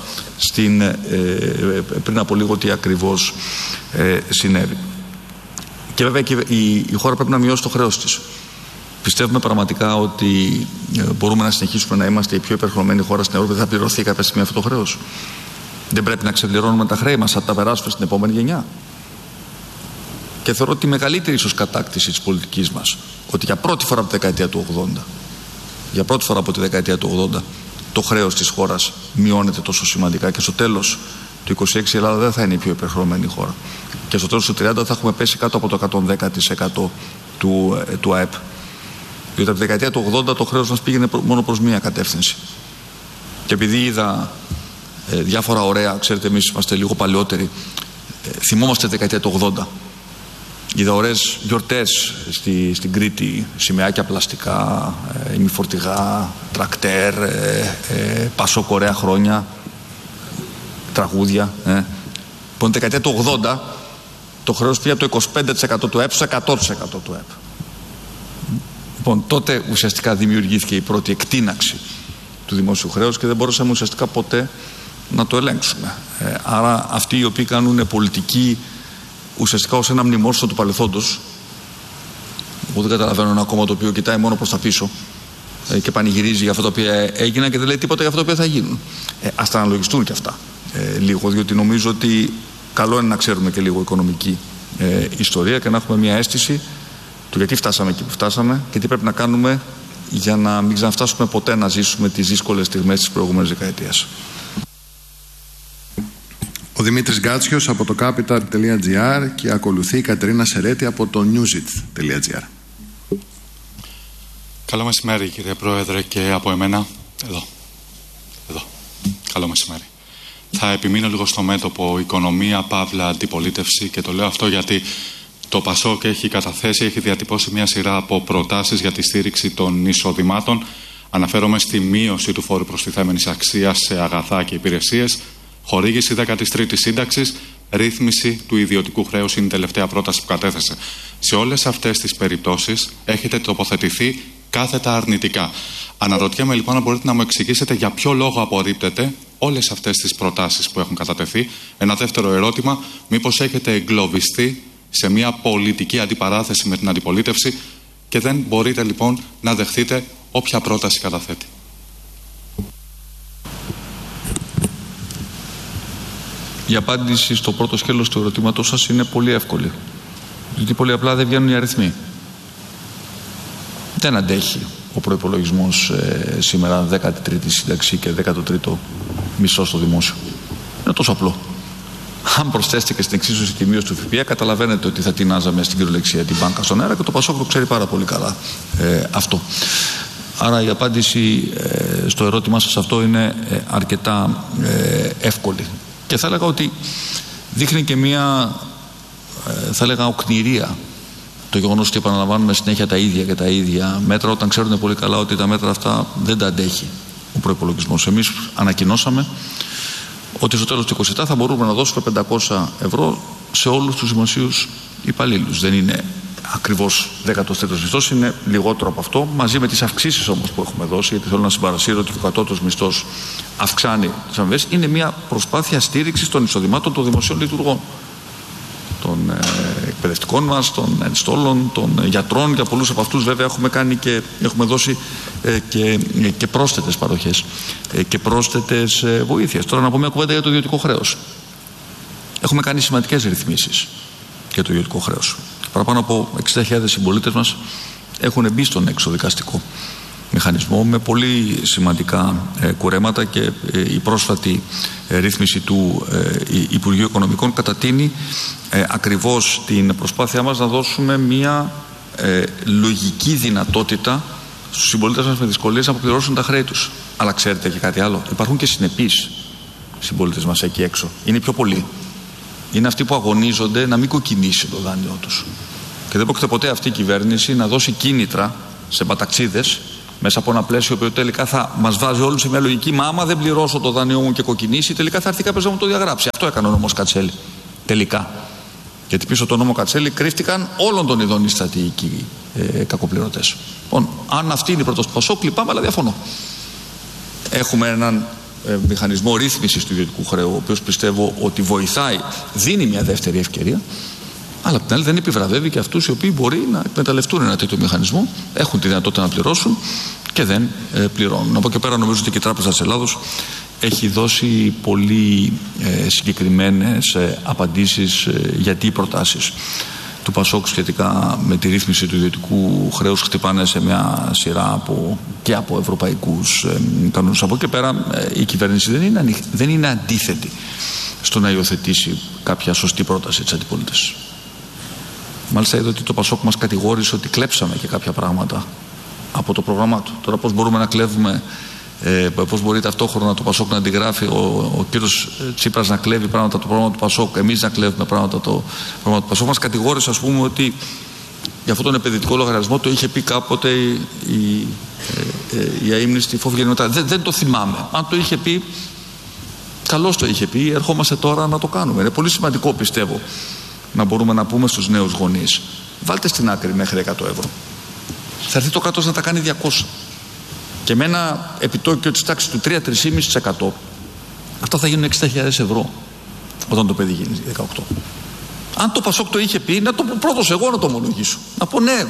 πριν από λίγο τι ακριβώς συνέβη. Και βέβαια η χώρα πρέπει να μειώσει το χρέος της. Πιστεύουμε πραγματικά ότι μπορούμε να συνεχίσουμε να είμαστε η πιο υπερχρεωμένη χώρα στην Ευρώπη. Δεν θα πληρωθεί κάποια στιγμή αυτό το χρέος? Δεν πρέπει να ξεπληρώνουμε τα χρέη μας, θα τα περάσουμε στην επόμενη γενιά? Και θεωρώ ότι η μεγαλύτερη ίσως κατάκτηση της πολιτικής μας, ότι για πρώτη φορά από τη δεκαετία του 80, για πρώτη φορά από τη δεκαετία του 80, το χρέος της χώρας μειώνεται τόσο σημαντικά και στο τέλος του 26 η Ελλάδα δεν θα είναι η πιο υπερχρεωμένη χώρα. Και στο τέλος του 30 θα έχουμε πέσει κάτω από το 110% του ΑΕΠ. Διότι από τη δεκαετία του 80 το χρέος μας πήγαινε μόνο προς μία κατεύθυνση. Και επειδή είδα διάφορα ωραία, ξέρετε, εμείς είμαστε λίγο παλαιότεροι, θυμόμαστε τη δεκαετία του 80. Είδα ωραίες γιορτές στην Κρήτη, σημαίακια πλαστικά, ημιφορτηγά, τρακτέρ, Πασόκ ωραία χρόνια, τραγούδια. Λοιπόν, τη δεκαετία του 80 το χρέος πήγε από το 25% του ΕΠ στο 100% του ΕΠ. Λοιπόν, τότε ουσιαστικά δημιουργήθηκε η πρώτη εκτείναξη του δημόσιου χρέους και δεν μπορούσαμε ουσιαστικά ποτέ να το ελέγξουμε. Άρα αυτοί οι οποίοι κάνουν πολιτική ουσιαστικά ως ένα μνημόσυνο του παρελθόντος, εγώ δεν καταλαβαίνω ένα κόμμα το οποίο κοιτάει μόνο προς τα πίσω και πανηγυρίζει για αυτά τα οποία έγιναν και δεν λέει τίποτα για αυτά τα οποία θα γίνουν. Ας τα αναλογιστούν και αυτά λίγο, διότι νομίζω ότι καλό είναι να ξέρουμε και λίγο οικονομική ιστορία και να έχουμε μια αίσθηση του γιατί φτάσαμε εκεί που φτάσαμε και τι πρέπει να κάνουμε για να μην ξαναφτάσουμε ποτέ να ζήσουμε τις δύσκολες στιγμές της προηγούμενης δεκαετίας. Ο Δημήτρης Γκάτσιος από το capital.gr και ακολουθεί η Κατερίνα Σερέτη από το newsit.gr. Καλό μεσημέρι κύριε Πρόεδρε και από εμένα εδώ. Καλό μεσημέρι. Θα επιμείνω λίγο στο μέτωπο οικονομία, παύλα, αντιπολίτευση και το λέω αυτό γιατί το ΠΑΣΟΚ έχει διατυπώσει μια σειρά από προτάσεις για τη στήριξη των εισοδημάτων. Αναφέρομαι στη μείωση του φόρου προστιθέμενης αξίας σε αγαθά και υπηρεσίες, χορήγηση 13ης σύνταξης, ρύθμιση του ιδιωτικού χρέους είναι η τελευταία πρόταση που κατέθεσε. Σε όλες αυτές τις περιπτώσεις έχετε τοποθετηθεί κάθετα αρνητικά. Αναρωτιέμαι λοιπόν αν μπορείτε να μου εξηγήσετε για ποιο λόγο απορρίπτετε όλες αυτές τις προτάσεις που έχουν κατατεθεί. Ένα δεύτερο ερώτημα, μήπως έχετε εγκλωβιστεί σε μια πολιτική αντιπαράθεση με την αντιπολίτευση και δεν μπορείτε λοιπόν να δεχτείτε όποια πρόταση καταθέτει? Η απάντηση στο πρώτο σκέλος του ερωτήματός σας είναι πολύ εύκολη. Γιατί πολύ απλά δεν βγαίνουν οι αριθμοί. Δεν αντέχει ο προϋπολογισμός σήμερα 13η σύνταξη και 13ο μισθό στο δημόσιο. Είναι τόσο απλό. Αν προσθέσετε και στην εξίσωση τη μείωση του ΦΠΑ, καταλαβαίνετε ότι θα τεινάζαμε στην κυριολεξία την μπάνκα στον αέρα και το ΠΑΣΟΚ το ξέρει πάρα πολύ καλά αυτό. Άρα η απάντηση στο ερώτημά σας αυτό είναι αρκετά εύκολη. Και θα έλεγα ότι δείχνει και μία, θα έλεγα, οκνηρία το γεγονός ότι επαναλαμβάνουμε συνέχεια τα ίδια και τα ίδια μέτρα όταν ξέρουν πολύ καλά ότι τα μέτρα αυτά δεν τα αντέχει ο προϋπολογισμός. Εμείς ανακοινώσαμε ότι στο τέλος του 27 θα μπορούμε να δώσουμε 500 ευρώ σε όλους τους δημοσίους υπαλλήλους. Δεν είναι ακριβώς 13ος μισθός, είναι λιγότερο από αυτό, μαζί με τις αυξήσεις όμως που έχουμε δώσει, γιατί θέλω να συμπαρασύρω ότι ο κατώτατος μισθός αυξάνει τις αμοιβές. Είναι μια προσπάθεια στήριξης των εισοδημάτων των δημοσίων λειτουργών, των εκπαιδευτικών μας, των ενστόλων, των γιατρών. Για πολλούς από αυτούς βέβαια έχουμε κάνει και έχουμε δώσει και πρόσθετες παροχές και πρόσθετες βοήθειες. Τώρα να πω μια κουβέντα για το ιδιωτικό χρέος. Έχουμε κάνει σημαντικές ρυθμίσεις για το ιδιωτικό χρέος. Παραπάνω από 60.000 συμπολίτες μας έχουν μπει στον εξοδικαστικό μηχανισμό με πολύ σημαντικά κουρέματα και η πρόσφατη ρύθμιση του Υπουργείου Οικονομικών κατατείνει ακριβώς την προσπάθειά μας να δώσουμε μια λογική δυνατότητα στους συμπολίτες μας με δυσκολίες να αποπληρώσουν τα χρέη τους. Αλλά ξέρετε και κάτι άλλο, υπάρχουν και συνεπείς συμπολίτες μας εκεί έξω. Είναι πιο πολλοί. Είναι αυτοί που αγωνίζονται να μην κοκκινήσει το δάνειό τους. Και δεν πρόκειται ποτέ αυτή η κυβέρνηση να δώσει κίνητρα σε παταξίδες μέσα από ένα πλαίσιο που τελικά θα μας βάζει όλους σε μια λογική. Μα άμα δεν πληρώσω το δάνειό μου και κοκκινήσει, τελικά θα έρθει κάποιος να μου το διαγράψει. Αυτό έκανε ο νόμος Κατσέλη. Τελικά. Γιατί πίσω από τον νόμο Κατσέλη κρύφτηκαν όλων των ειδών οι στρατηγικοί κακοπληρωτές. Λοιπόν, αν αυτή είναι η πρόταση του Πασόκ, λυπάμαι, αλλά διαφωνώ. Έχουμε έναν μηχανισμό ρύθμισης του ιδιωτικού χρέου, ο οποίος πιστεύω ότι βοηθάει, δίνει μια δεύτερη ευκαιρία, αλλά απ' την άλλη δεν επιβραβεύει και αυτούς οι οποίοι μπορεί να εκμεταλλευτούν ένα τέτοιο μηχανισμό, έχουν τη δυνατότητα να πληρώσουν και δεν πληρώνουν. Από εκεί πέρα νομίζω ότι και η Τράπεζα της Ελλάδος έχει δώσει πολύ συγκεκριμένες απαντήσεις γιατί οι προτάσεις του Πασόκ σχετικά με τη ρύθμιση του ιδιωτικού χρέους χτυπάνε σε μια σειρά και από ευρωπαϊκούς κανόνες. Από εκεί πέρα η κυβέρνηση δεν είναι αντίθετη στο να υιοθετήσει κάποια σωστή πρόταση της αντιπολίτευσης. Μάλιστα είδα ότι το Πασόκ μας κατηγόρησε ότι κλέψαμε και κάποια πράγματα από το πρόγραμμά του. Τώρα πώς μπορούμε να κλέβουμε, πώς μπορεί ταυτόχρονα το Πασόκ να αντιγράφει, ο κύριος Τσίπρας να κλέβει πράγματα από το πρόγραμμα του Πασόκ, εμείς να κλέβουμε πράγματα από το πρόγραμμα του Πασόκ. Μας κατηγόρησε, ας πούμε, ότι για αυτόν τον επενδυτικό λογαριασμό το είχε πει κάποτε η αείμνηστη Φόβη Γεννηματά. Δεν το θυμάμαι. Αν το είχε πει, καλώς το είχε πει, ερχόμαστε τώρα να το κάνουμε. Είναι πολύ σημαντικό, πιστεύω, να μπορούμε να πούμε στους νέους γονείς, βάλτε στην άκρη μέχρι 100 ευρώ. Θα έρθει το κράτος να τα κάνει 200. Και με ένα επιτόκιο της τάξης του 3-3,5%, αυτά θα γίνουν 60.000 ευρώ όταν το παιδί γίνει 18. Αν το Πασόκ το είχε πει, να το πρώτος εγώ να το ομολογήσω. Να πω ναι,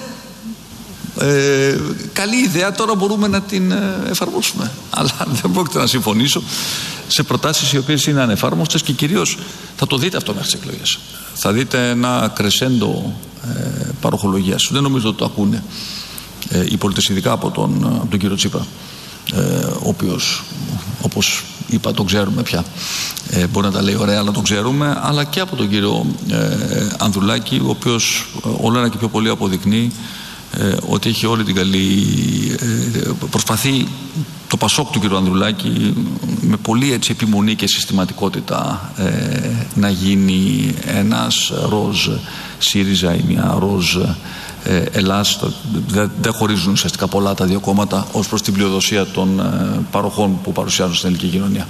καλή ιδέα, τώρα μπορούμε να την εφαρμόσουμε. Αλλά δεν πρόκειται να συμφωνήσω σε προτάσεις οι οποίες είναι ανεφάρμοστες και κυρίως θα το δείτε αυτό μέχρι τις εκλογές. Θα δείτε ένα κρεσέντο παροχολογίας. Δεν νομίζω ότι το ακούνε οι πολίτες, ειδικά από τον κύριο Τσίπρα, ο οποίος, όπως είπα, τον ξέρουμε πια. Μπορεί να τα λέει ωραία, αλλά τον ξέρουμε, αλλά και από τον κύριο Ανδρουλάκη, ο οποίος όλο ένα και πιο πολύ αποδεικνύει ότι έχει όλη την καλή, προσπαθεί το Πασόκ του κ. Ανδρουλάκη με πολύ έτσι επιμονή και συστηματικότητα να γίνει ένας ροζ ΣΥΡΙΖΑ ή μια ροζ Ελλάς. Δεν χωρίζουν ουσιαστικά πολλά τα δύο κόμματα ως προς την πλειοδοσία των παροχών που παρουσιάζουν στην ελληνική κοινωνία.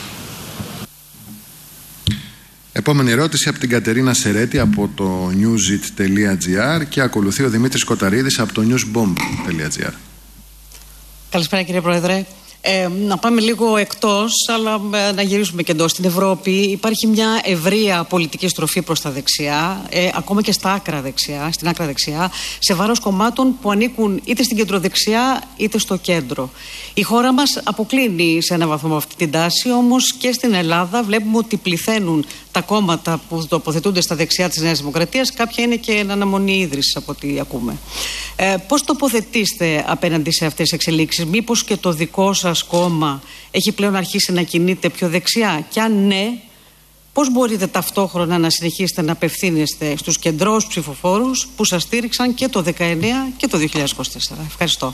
Επόμενη ερώτηση από την Κατερίνα Σερέτη από το newsit.gr και ακολουθεί ο Δημήτρης Κοταρίδης από το newsbomb.gr. Καλησπέρα κύριε Πρόεδρε. Να πάμε λίγο εκτός, αλλά να γυρίσουμε και εντός. Στην Ευρώπη υπάρχει μια ευρεία πολιτική στροφή προς τα δεξιά, ακόμα και στην άκρα δεξιά, σε βάρος κομμάτων που ανήκουν είτε στην κεντροδεξιά είτε στο κέντρο. Η χώρα μας αποκλίνει σε έναν βαθμό αυτή την τάση, όμως και στην Ελλάδα βλέπουμε ότι πληθαίνουν τα κόμματα που τοποθετούνται στα δεξιά της Νέας Δημοκρατίας, κάποια είναι και εν αναμονή ίδρυσης από ό,τι ακούμε. Πώς τοποθετήστε απέναντι σε αυτές τις εξελίξεις? Μήπως και το δικό σας κόμμα έχει πλέον αρχίσει να κινείται πιο δεξιά? Και αν ναι, πώς μπορείτε ταυτόχρονα να συνεχίσετε να απευθύνεστε στους κεντρώους ψηφοφόρους που σας στήριξαν και το 2019 και το 2024? Ευχαριστώ.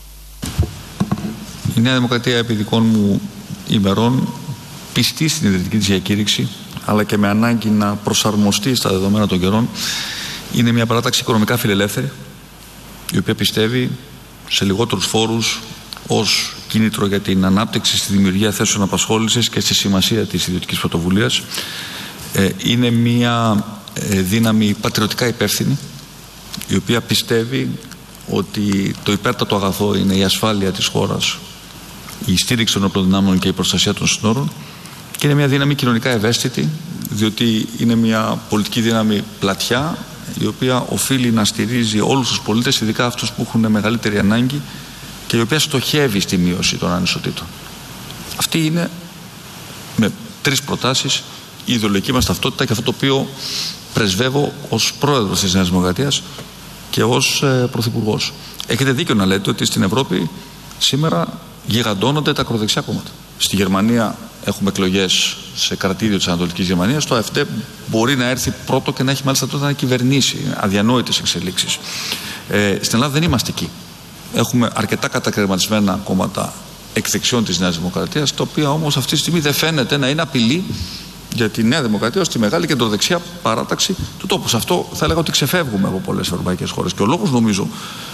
Η Νέα Δημοκρατία επί δικών μου ημερών, πιστή στην ιδρυτική της διακήρυξη, αλλά και με ανάγκη να προσαρμοστεί στα δεδομένα των καιρών, είναι μια παράταξη οικονομικά φιλελεύθερη, η οποία πιστεύει σε λιγότερους φόρους ως κίνητρο για την ανάπτυξη, στη δημιουργία θέσεων απασχόλησης και στη σημασία της ιδιωτικής πρωτοβουλίας. Είναι μια δύναμη πατριωτικά υπεύθυνη, η οποία πιστεύει ότι το υπέρτατο αγαθό είναι η ασφάλεια της χώρας, η στήριξη των όπλων δυνάμεων και η προστασία των συνόρων, και είναι μια δύναμη κοινωνικά ευαίσθητη, διότι είναι μια πολιτική δύναμη πλατιά, η οποία οφείλει να στηρίζει όλους τους πολίτες, ειδικά αυτούς που έχουν μεγαλύτερη ανάγκη, και η οποία στοχεύει στη μείωση των ανισοτήτων. Αυτή είναι, με 3 προτάσεις, η ιδεολογική μας ταυτότητα και αυτό το οποίο πρεσβεύω ως πρόεδρος της Νέας Δημοκρατίας και ως πρωθυπουργός. Έχετε δίκιο να λέτε ότι στην Ευρώπη σήμερα γιγαντώνονται τα ακροδεξιά κόμματα. Στη Γερμανία έχουμε εκλογές σε κρατήδιο της Ανατολικής Γερμανίας. Το ΑΕΦΤ μπορεί να έρθει πρώτο και να έχει μάλιστα τότε να κυβερνήσει. Αδιανόητες εξελίξεις. Στην Ελλάδα δεν είμαστε εκεί. Έχουμε αρκετά κατακαιρματισμένα κόμματα εκ δεξιών της Νέας Δημοκρατίας, τα οποία όμως αυτή τη στιγμή δεν φαίνεται να είναι απειλή για τη Νέα Δημοκρατία ως τη μεγάλη κεντροδεξιά παράταξη του τόπου. Σε αυτό θα έλεγα ότι ξεφεύγουμε από πολλές ευρωπαϊκές χώρες. Και ο λόγος, νομίζω,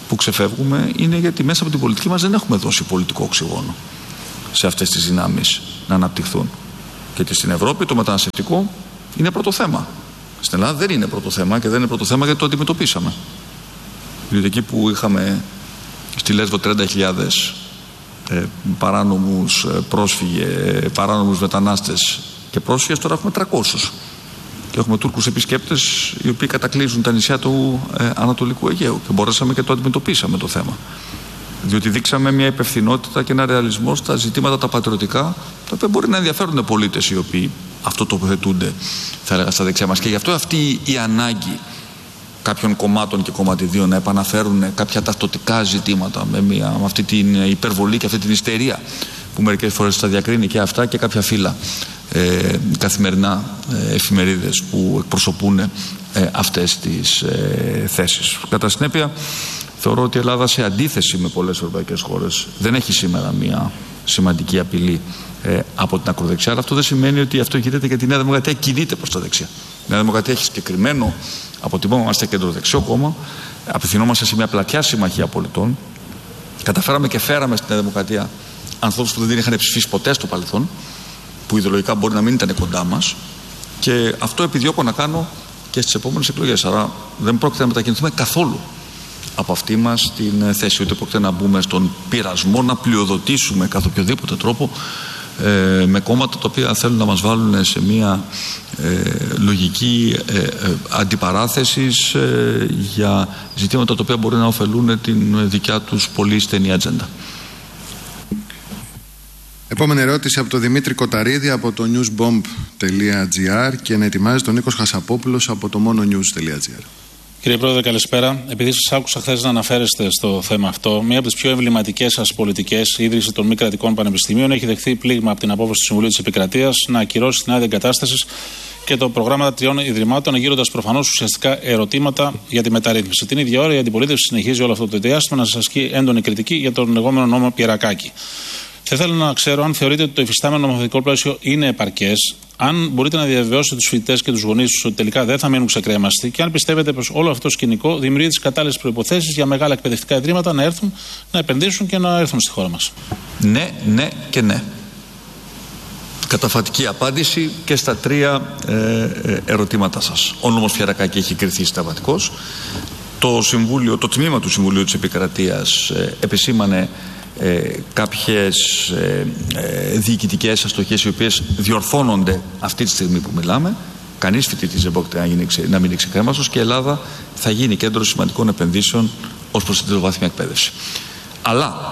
που ξεφεύγουμε είναι γιατί μέσα από την πολιτική μας δεν έχουμε δώσει πολιτικό οξυγόνο σε αυτές τις δυνάμεις να αναπτυχθούν. Γιατί στην Ευρώπη το μεταναστευτικό είναι πρώτο θέμα. Στην Ελλάδα δεν είναι πρώτο θέμα, και δεν είναι πρώτο θέμα γιατί το αντιμετωπίσαμε. Διότι εκεί που είχαμε στη Λέσβο 30.000 παράνομους παράνομους μετανάστες και πρόσφυγες, τώρα έχουμε 300. Και έχουμε Τούρκους επισκέπτες οι οποίοι κατακλείζουν τα νησιά του Ανατολικού Αιγαίου, και μπορέσαμε και το αντιμετωπίσαμε το θέμα. Διότι δείξαμε μια υπευθυνότητα και ένα ρεαλισμό στα ζητήματα τα πατριωτικά, τα οποία μπορεί να ενδιαφέρουν πολίτες οι οποίοι αυτό τοποθετούνται, θα έλεγα, στα δεξιά μας. Και γι' αυτό αυτή η ανάγκη κάποιων κομμάτων και κομματιδίων να επαναφέρουν κάποια ταυτοτικά ζητήματα με αυτή την υπερβολή και αυτή την ιστερία που μερικές φορές τα διακρίνει και αυτά και κάποια φύλλα καθημερινά εφημερίδες που εκπροσωπούν αυτές τις θέσεις. Κατά συνέπεια, θεωρώ ότι η Ελλάδα, σε αντίθεση με πολλές ευρωπαϊκές χώρες, δεν έχει σήμερα μια σημαντική απειλή από την ακροδεξιά. Αλλά αυτό δεν σημαίνει ότι αυτό γίνεται γιατί η Νέα Δημοκρατία κινείται προς τα δεξιά. Η Νέα Δημοκρατία έχει συγκεκριμένο αποτυπώμαστε κεντροδεξιό κόμμα, απευθυνόμαστε σε μια πλατιά συμμαχία πολιτών. Καταφέραμε και φέραμε στη Νέα Δημοκρατία ανθρώπους που δεν είχαν ψηφίσει ποτέ στο παρελθόν, που ιδεολογικά μπορεί να μην ήταν κοντά μας, και αυτό επιδιώκω να κάνω και στις επόμενες εκλογές. Άρα δεν πρόκειται να μετακινηθούμε καθόλου από αυτή μας την θέση, ούτε πρόκειται να μπούμε στον πειρασμό να πλειοδοτήσουμε καθ' οποιοδήποτε τρόπο με κόμματα τα οποία θέλουν να μας βάλουν σε μια λογική αντιπαράθεσης για ζητήματα τα οποία μπορεί να ωφελούν την δικιά τους πολύ στενή ατζέντα. Επόμενη ερώτηση από τον Δημήτρη Κοταρίδη από το newsbomb.gr και να ετοιμάζει τον Νίκος Χασαπόπουλος από το mononews.gr. Κύριε Πρόεδρε, καλησπέρα. Επειδή σας άκουσα χθες να αναφέρεστε στο θέμα αυτό, μία από τις πιο εμβληματικές σας πολιτικές, η ίδρυση των μη κρατικών πανεπιστημίων, έχει δεχθεί πλήγμα από την απόφαση του Συμβουλίου της Επικρατείας να ακυρώσει την άδεια εγκατάστασης και το προγράμματα 3 ιδρυμάτων, γύροντας προφανώς ουσιαστικά ερωτήματα για τη μεταρρύθμιση. Την ίδια ώρα η αντιπολίτευση συνεχίζει όλο αυτό το διάστημα να σας ασκεί έντονη κριτική για τον λεγόμενο νόμο Πιερακάκη. Θα ήθελα να ξέρω αν θεωρείτε ότι το υφιστάμενο νομοθετικό πλαίσιο είναι επαρκές, αν μπορείτε να διαβεβαιώσετε τους φοιτητές και τους γονείς τους ότι τελικά δεν θα μείνουν ξεκρέμαστοι, και αν πιστεύετε πως όλο αυτό το σκηνικό δημιουργεί τις κατάλληλες προϋποθέσεις για μεγάλα εκπαιδευτικά ιδρύματα να έρθουν, να επενδύσουν και να έρθουν στη χώρα μας. Ναι, ναι και ναι. Καταφατική απάντηση και στα 3 ερωτήματά σας. Ο νόμος Πιερακάκη έχει κριθεί συνταγματικός. Το τμήμα του Συμβουλίου της Επικρατείας επισήμανε κάποιες διοικητικές αστοχίες οι οποίες διορθώνονται αυτή τη στιγμή που μιλάμε. Κανείς φοιτητής δεν πρόκειται να μείνει ξεκρέμαστος, και η Ελλάδα θα γίνει κέντρο σημαντικών επενδύσεων ως προς την τριτοβάθμια εκπαίδευση. Αλλά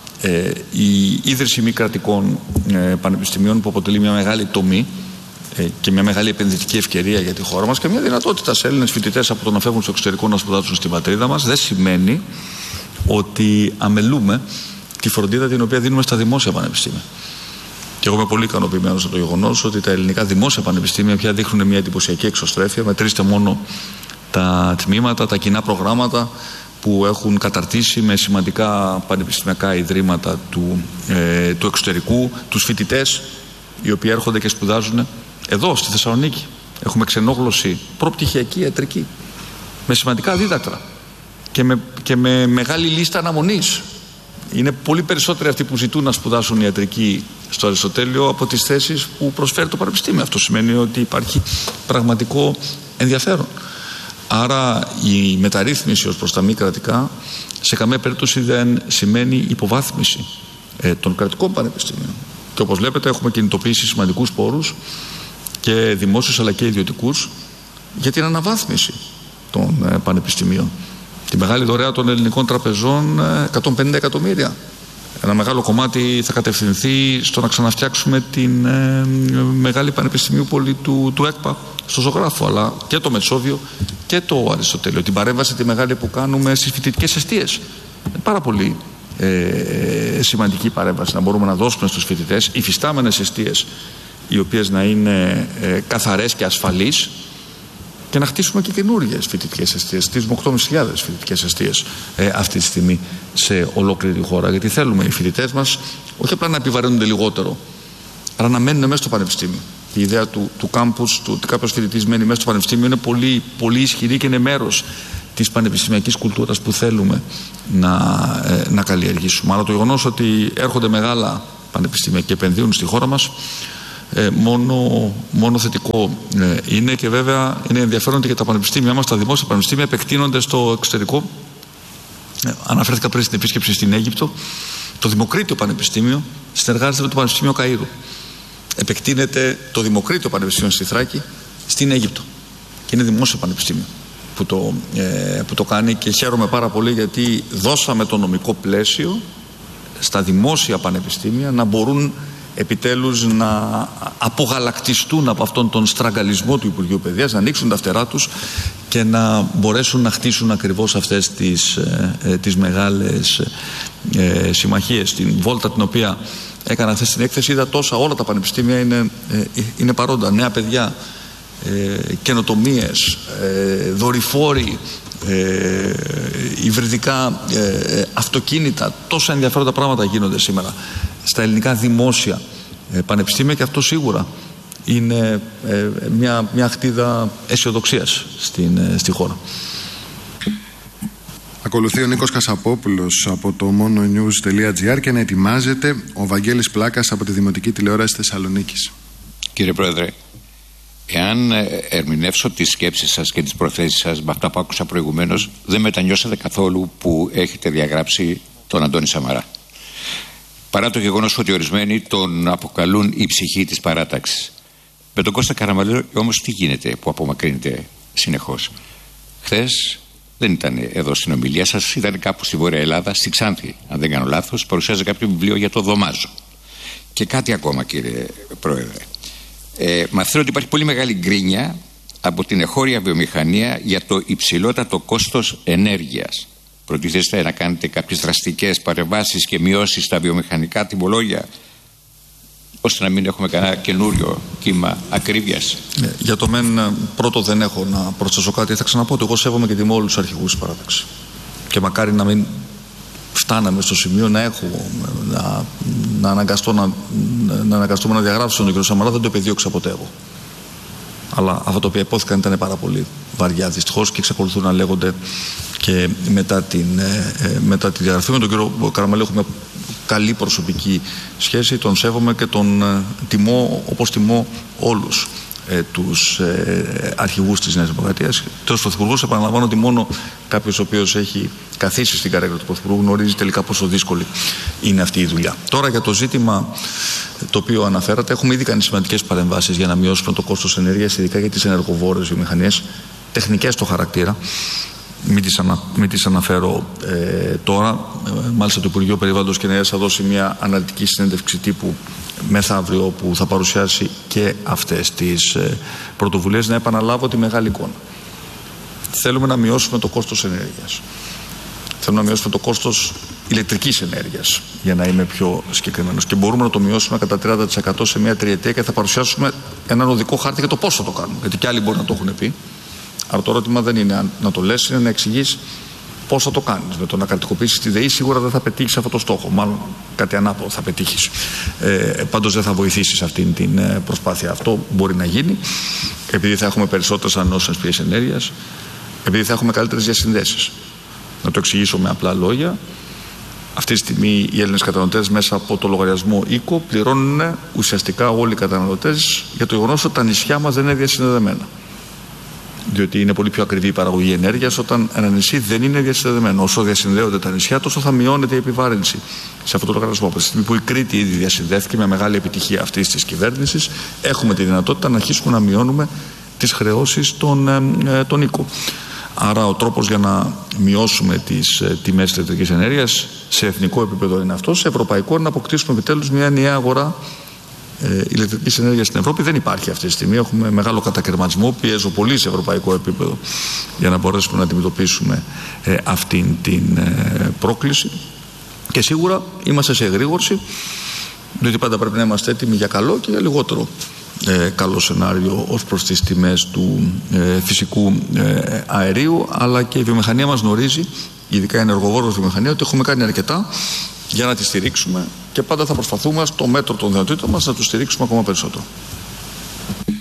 η ίδρυση μη κρατικών πανεπιστημίων, που αποτελεί μια μεγάλη τομή και μια μεγάλη επενδυτική ευκαιρία για τη χώρα μας και μια δυνατότητα σε Έλληνες φοιτητές από το να φεύγουν στο εξωτερικό να σπουδάσουν στην πατρίδα μας, δεν σημαίνει ότι αμελούμε τη φροντίδα την οποία δίνουμε στα δημόσια πανεπιστήμια. Και εγώ είμαι πολύ ικανοποιημένος από το γεγονός ότι τα ελληνικά δημόσια πανεπιστήμια πια δείχνουν μια εντυπωσιακή εξωστρέφεια. Μετρήστε μόνο τα τμήματα, τα κοινά προγράμματα που έχουν καταρτήσει με σημαντικά πανεπιστημιακά ιδρύματα του εξωτερικού, τους φοιτητές οι οποίοι έρχονται και σπουδάζουν εδώ στη Θεσσαλονίκη. Έχουμε ξενόγλωση προπτυχιακή, ιατρική, με σημαντικά δίδακτρα και με μεγάλη λίστα αναμονής. Είναι πολύ περισσότεροι αυτοί που ζητούν να σπουδάσουν ιατρική στο Αριστοτέλειο από τις θέσεις που προσφέρει το Πανεπιστήμιο. Αυτό σημαίνει ότι υπάρχει πραγματικό ενδιαφέρον. Άρα η μεταρρύθμιση ως προς τα μη κρατικά σε καμία περίπτωση δεν σημαίνει υποβάθμιση των κρατικών πανεπιστήμιων. Και όπως βλέπετε έχουμε κινητοποιήσει σημαντικούς πόρους και δημόσιους αλλά και ιδιωτικούς για την αναβάθμιση των πανεπιστημίων. Τη μεγάλη δωρεά των ελληνικών τραπεζών 150 εκατομμύρια. Ένα μεγάλο κομμάτι θα κατευθυνθεί στο να ξαναφτιάξουμε την μεγάλη πανεπιστημίου πόλη του ΕΚΠΑ στο Ζωγράφο, αλλά και το Μετσόβιο και το Αριστοτέλειο. Την παρέμβαση τη μεγάλη που κάνουμε στις φοιτητικές εστίες. Πάρα πολύ σημαντική παρέμβαση να μπορούμε να δώσουμε στους φοιτητές υφιστάμενες εστίες οι οποίες να είναι καθαρές και ασφαλείς, και να χτίσουμε και καινούργιες φοιτητικές εστίες. Χτίζουμε 8.500 φοιτητικές εστίες αυτή τη στιγμή σε ολόκληρη τη χώρα. Γιατί θέλουμε οι φοιτητές μας όχι απλά να επιβαρύνονται λιγότερο, αλλά να μένουν μέσα στο πανεπιστήμιο. Η ιδέα του κάμπους, του ότι κάποιος φοιτητής μένει μέσα στο πανεπιστήμιο, είναι πολύ, πολύ ισχυρή και είναι μέρος της πανεπιστημιακής κουλτούρας που θέλουμε να καλλιεργήσουμε. Αλλά το γεγονός ότι έρχονται μεγάλα πανεπιστήμια και επενδύουν στη χώρα μας μόνο θετικό είναι, και βέβαια είναι ενδιαφέρον ότι και τα πανεπιστήμια μας, τα δημόσια πανεπιστήμια, επεκτείνονται στο εξωτερικό. Αναφέρθηκα πριν στην επίσκεψη στην Αίγυπτο. Το Δημοκρίτιο Πανεπιστήμιο συνεργάζεται με το Πανεπιστήμιο Καΐρου. Επεκτείνεται το Δημοκρίτιο Πανεπιστήμιο στη Θράκη στην Αίγυπτο. Και είναι δημόσιο πανεπιστήμιο που το κάνει, και χαίρομαι πάρα πολύ γιατί δώσαμε το νομικό πλαίσιο στα δημόσια πανεπιστήμια να μπορούν επιτέλους να απογαλακτιστούν από αυτόν τον στραγγαλισμό του Υπουργείου Παιδείας, να ανοίξουν τα φτερά τους και να μπορέσουν να χτίσουν ακριβώς αυτές τις μεγάλες συμμαχίες. Στην βόλτα την οποία έκανα χθες στην έκθεση είδα όλα τα πανεπιστήμια είναι παρόντα, νέα παιδιά, καινοτομίες, δορυφόροι, υβριδικά αυτοκίνητα, τόσα ενδιαφέροντα πράγματα γίνονται σήμερα στα ελληνικά δημόσια πανεπιστήμια, και αυτό σίγουρα είναι μια χτίδα αισιοδοξίας στη χώρα. Ακολουθεί ο Νίκος Κασαπόπουλος από το mononews.gr και να ετοιμάζεται ο Βαγγέλης Πλάκας από τη Δημοτική Τηλεόραση Θεσσαλονίκης. Κύριε Πρόεδρε, εάν ερμηνεύσω τις σκέψεις σας και τις προθέσεις σας με αυτά που άκουσα προηγουμένως, δεν μετανιώσατε καθόλου που έχετε διαγράψει τον Αντώνη Σαμαρά. Παρά το γεγονός ότι ορισμένοι τον αποκαλούν η ψυχή της παράταξης. Με τον Κώστα Καραμανλή όμως τι γίνεται που απομακρύνεται συνεχώς? Χθες δεν ήταν εδώ στην ομιλία σας, ήταν κάπου στη Βόρεια Ελλάδα, στη Ξάνθη, αν δεν κάνω λάθος, παρουσιάζει κάποιο βιβλίο για το Δωμάζο. Και κάτι ακόμα, κύριε Πρόεδρε. Μαθαίνω ότι υπάρχει πολύ μεγάλη γκρίνια από την εγχώρια βιομηχανία για το υψηλότατο κόστος ενέργειας. Προτίθεστε να κάνετε κάποιες δραστικές παρεμβάσεις και μειώσεις στα βιομηχανικά τιμολόγια, ώστε να μην έχουμε κανένα καινούριο κύμα ακρίβειας? Για το μεν πρώτο δεν έχω να προσθέσω κάτι. Θα ξαναπώ ότι εγώ σέβομαι και τιμώ όλους τους αρχηγούς της παράταξης. Και μακάρι να μην φτάναμε στο σημείο να αναγκαστούμε να διαγράψουμε τον κ. Σαμαρά. Δεν το επεδίωξα ποτέ εγώ. Αλλά αυτά τα οποία υπόθηκαν ήταν πάρα πολύ βαριά δυστυχώς και εξακολουθούν να λέγονται και μετά τη διαγραφή. Με τον κύριο Καραμανλή έχουμε καλή προσωπική σχέση, τον σέβομαι και τον τιμώ όπως τιμώ όλους τους αρχηγούς της Νέας Δημοκρατίας. Τέλος, Πρωθυπουργός, επαναλαμβάνω ότι μόνο κάποιος ο οποίος έχει καθίσει στην καρέκλα του Πρωθυπουργού γνωρίζει τελικά πόσο δύσκολη είναι αυτή η δουλειά. Τώρα για το ζήτημα το οποίο αναφέρατε, έχουμε ήδη κάνει σημαντικές παρεμβάσεις για να μειώσουμε το κόστος ενέργειας, ειδικά για τις ενεργοβόρες βιομηχανίες, τεχνικές στο χαρακτήρα. Μην τις αναφέρω τώρα. Μάλιστα το Υπουργείο Περιβάλλοντος και Ενέργειας θα δώσει μια αναλυτική συνέντευξη τύπου μεθαύριο που θα παρουσιάσει και αυτές τις πρωτοβουλίες. Να επαναλάβω τη μεγάλη εικόνα. Θέλουμε να μειώσουμε το κόστος ενέργειας. Θέλουμε να μειώσουμε το κόστος ηλεκτρικής ενέργειας, για να είμαι πιο συγκεκριμένος. Και μπορούμε να το μειώσουμε κατά 30% σε μια τριετία και θα παρουσιάσουμε έναν οδικό χάρτη για το πώς θα το κάνουμε. Γιατί και άλλοι μπορεί να το έχουν πει. Αλλά το ερώτημα δεν είναι να το λες, είναι να εξηγείς πώς θα το κάνεις. Με το να κρατικοποιήσεις τη ΔΕΗ σίγουρα δεν θα πετύχεις αυτό το στόχο. Μάλλον κάτι ανάποδο θα πετύχεις. Πάντως δεν θα βοηθήσεις αυτήν την προσπάθεια. Αυτό μπορεί να γίνει επειδή θα έχουμε περισσότερες ανανεώσιμες πηγές ενέργειας, επειδή θα έχουμε καλύτερες διασυνδέσεις. Να το εξηγήσω με απλά λόγια. Αυτή τη στιγμή οι Έλληνες καταναλωτές μέσα από το λογαριασμό οίκο πληρώνουν ουσιαστικά όλοι οι καταναλωτές για το γεγονός ότι τα νησιά μας δεν είναι διασυνδεδεμένα. Διότι είναι πολύ πιο ακριβή η παραγωγή ενέργειας όταν ένα νησί δεν είναι διασυνδεδεμένο. Όσο διασυνδέονται τα νησιά, τόσο θα μειώνεται η επιβάρυνση σε αυτό το λογαριασμό. Από τη στιγμή που η Κρήτη ήδη διασυνδέθηκε με μεγάλη επιτυχία αυτής της κυβέρνησης, έχουμε τη δυνατότητα να αρχίσουμε να μειώνουμε τις χρεώσεις των οίκων. Άρα ο τρόπος για να μειώσουμε τις τιμές της ηλεκτρικής ενέργειας σε εθνικό επίπεδο είναι αυτό. Σε ευρωπαϊκό είναι να αποκτήσουμε επιτέλους μια ενιαία αγορά ηλεκτρικής ενέργειας στην Ευρώπη. Δεν υπάρχει αυτή τη στιγμή. Έχουμε μεγάλο κατακαιρματισμό. Πιέζω πολύ σε ευρωπαϊκό επίπεδο για να μπορέσουμε να αντιμετωπίσουμε αυτήν την πρόκληση. Και σίγουρα είμαστε σε εγρήγορση, διότι πάντα πρέπει να είμαστε έτοιμοι για καλό και για λιγότερο καλό σενάριο ως προς τις τιμές του φυσικού αερίου. Αλλά και η βιομηχανία μας γνωρίζει, ειδικά η ενεργοβόρος βιομηχανία, ότι έχουμε κάνει αρκετά για να τη στηρίξουμε και πάντα θα προσπαθούμε στο μέτρο των δυνατοτήτων μας να τους στηρίξουμε ακόμα περισσότερο.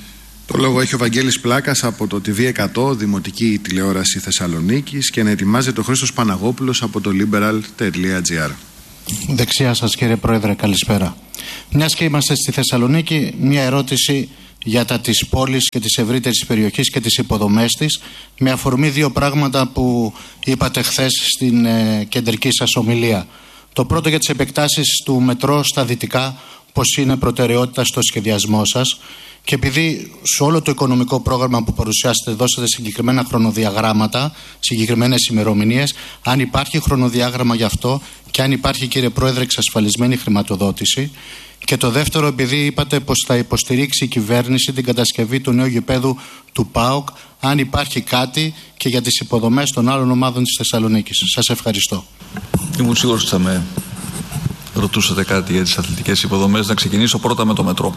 Το λόγο έχει ο Βαγγέλης Πλάκας από το TV100, Δημοτική Τηλεόραση Θεσσαλονίκης, και να ετοιμάζεται ο Χρήστος Παναγόπουλος από το liberal.gr. Δεξιά σας, κύριε Πρόεδρε, καλησπέρα. Μιας και είμαστε στη Θεσσαλονίκη, μια ερώτηση για τα της πόλης και της ευρύτερης περιοχής και τις υποδομές της, με αφορμή δύο πράγματα που είπατε χθες στην κεντρική σας ομιλία. Το πρώτο για τις επεκτάσεις του μετρό στα δυτικά, πως είναι προτεραιότητα στο σχεδιασμό σας, και επειδή σε όλο το οικονομικό πρόγραμμα που παρουσιάσετε δώσατε συγκεκριμένα χρονοδιαγράμματα, συγκεκριμένες ημερομηνίες, αν υπάρχει χρονοδιάγραμμα γι' αυτό και αν υπάρχει, κύριε Πρόεδρε, εξασφαλισμένη χρηματοδότηση. Και το δεύτερο, επειδή είπατε πως θα υποστηρίξει η κυβέρνηση την κατασκευή του νέου γηπέδου του ΠΑΟΚ, αν υπάρχει κάτι και για τις υποδομές των άλλων ομάδων της Θεσσαλονίκης. Σας ευχαριστώ. Ήμουν σίγουρος ότι θα με ρωτούσατε κάτι για τις αθλητικές υποδομές. Να ξεκινήσω πρώτα με το μετρό.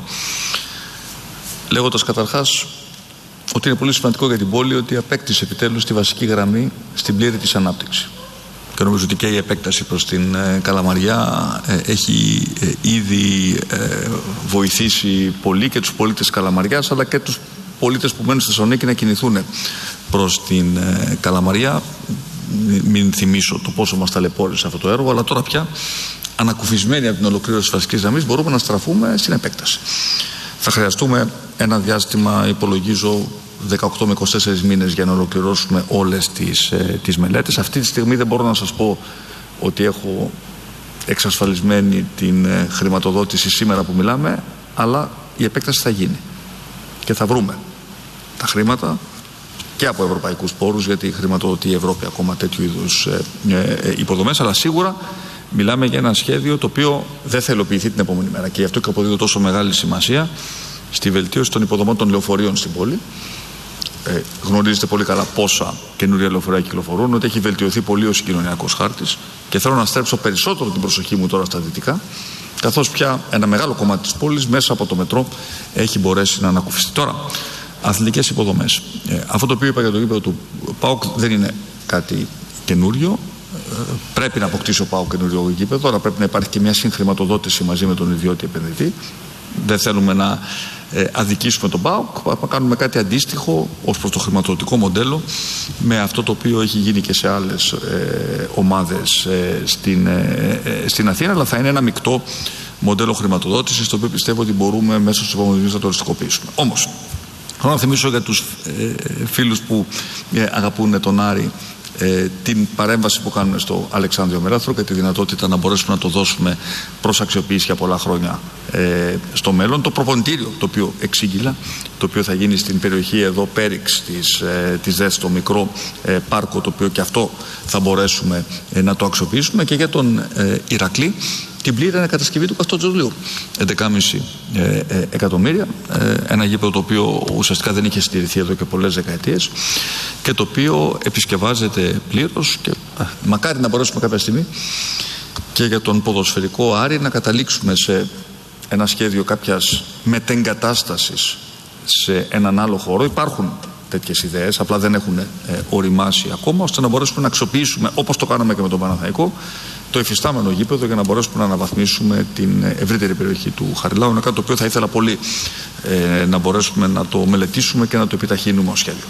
Λέγοντας καταρχάς ότι είναι πολύ σημαντικό για την πόλη ότι απέκτησε επιτέλους τη βασική γραμμή στην πλήρη της ανάπτυξη. Και νομίζω ότι και η επέκταση προς την Καλαμαριά έχει ήδη βοηθήσει πολύ και τους πολίτες Καλαμαριάς, αλλά και τους πολίτες που μένουν στη Θεσσαλονίκη να κινηθούν προς την Καλαμαριά. Μην θυμίσω το πόσο μας ταλαιπώρησε αυτό το έργο, αλλά τώρα πια ανακουφισμένοι από την ολοκλήρωση της βασικής γραμμής μπορούμε να στραφούμε στην επέκταση. Θα χρειαστούμε ένα διάστημα, υπολογίζω, 18 με 24 μήνες για να ολοκληρώσουμε όλες τις μελέτες. Αυτή τη στιγμή δεν μπορώ να σας πω ότι έχω εξασφαλισμένη την χρηματοδότηση σήμερα που μιλάμε, αλλά η επέκταση θα γίνει και θα βρούμε τα χρήματα και από ευρωπαϊκούς πόρους, γιατί χρηματοδοτεί η Ευρώπη ακόμα τέτοιου είδους υποδομές, αλλά σίγουρα μιλάμε για ένα σχέδιο το οποίο δεν θα υλοποιηθεί την επόμενη μέρα, και γι' αυτό και αποδίδω τόσο μεγάλη σημασία στη βελτίωση των υποδομών των λεωφορείων στην πόλη. Γνωρίζετε πολύ καλά πόσα καινούρια λεωφορεία κυκλοφορούν, ότι έχει βελτιωθεί πολύ ο συγκοινωνιακός χάρτης, και θέλω να στρέψω περισσότερο την προσοχή μου τώρα στα δυτικά, καθώς πια ένα μεγάλο κομμάτι της πόλης μέσα από το μετρό έχει μπορέσει να ανακουφιστεί. Τώρα, αθλητικές υποδομές. Αυτό το οποίο είπα για το γήπεδο του ΠΑΟΚ δεν είναι κάτι καινούριο. Πρέπει να αποκτήσει ο ΠΑΟΚ καινούριο γήπεδο, αλλά πρέπει να υπάρχει και μια συγχρηματοδότηση μαζί με τον ιδιώτη επενδυτή. Δεν θέλουμε να αδικήσουμε τον ΠΑΟΚ, να κάνουμε κάτι αντίστοιχο ως προς το χρηματοδοτικό μοντέλο με αυτό το οποίο έχει γίνει και σε άλλες ομάδες στην Αθήνα, αλλά θα είναι ένα μεικτό μοντέλο χρηματοδότησης, το οποίο πιστεύω ότι μπορούμε μέσα στους επόμενους μήνες να το οριστικοποιήσουμε. Όμως, θέλω να θυμίσω για τους φίλους που αγαπούν τον Άρη την παρέμβαση που κάνουν στο Αλεξάνδριο Μεράθρο και τη δυνατότητα να μπορέσουμε να το δώσουμε προς αξιοποίηση για πολλά χρόνια στο μέλλον. Το προπονητήριο το οποίο εξήγηλα, το οποίο θα γίνει στην περιοχή εδώ Πέριξ της ΔΕΣ, το μικρό πάρκο, το οποίο και αυτό θα μπορέσουμε να το αξιοποιήσουμε, και για τον Ηρακλή την πλήρη ανακατασκευή του Καστότζολιού. 11,5 εκατομμύρια. Ένα γήπεδο το οποίο ουσιαστικά δεν είχε συντηρηθεί εδώ και πολλές δεκαετίες και το οποίο επισκευάζεται πλήρως, και μακάρι να μπορέσουμε κάποια στιγμή και για τον ποδοσφαιρικό Άρη να καταλήξουμε σε ένα σχέδιο κάποιας μετεγκατάστασης σε έναν άλλο χώρο. Υπάρχουν τέτοιες ιδέες, απλά δεν έχουν οριμάσει ακόμα, ώστε να μπορέσουμε να αξιοποιήσουμε, όπως το κάναμε και με τον Παναθηναϊκό, το υφιστάμενο γήπεδο για να μπορέσουμε να αναβαθμίσουμε την ευρύτερη περιοχή του Χαριλάου. Είναι κάτι το οποίο θα ήθελα πολύ να μπορέσουμε να το μελετήσουμε και να το επιταχύνουμε ως σχέδιο.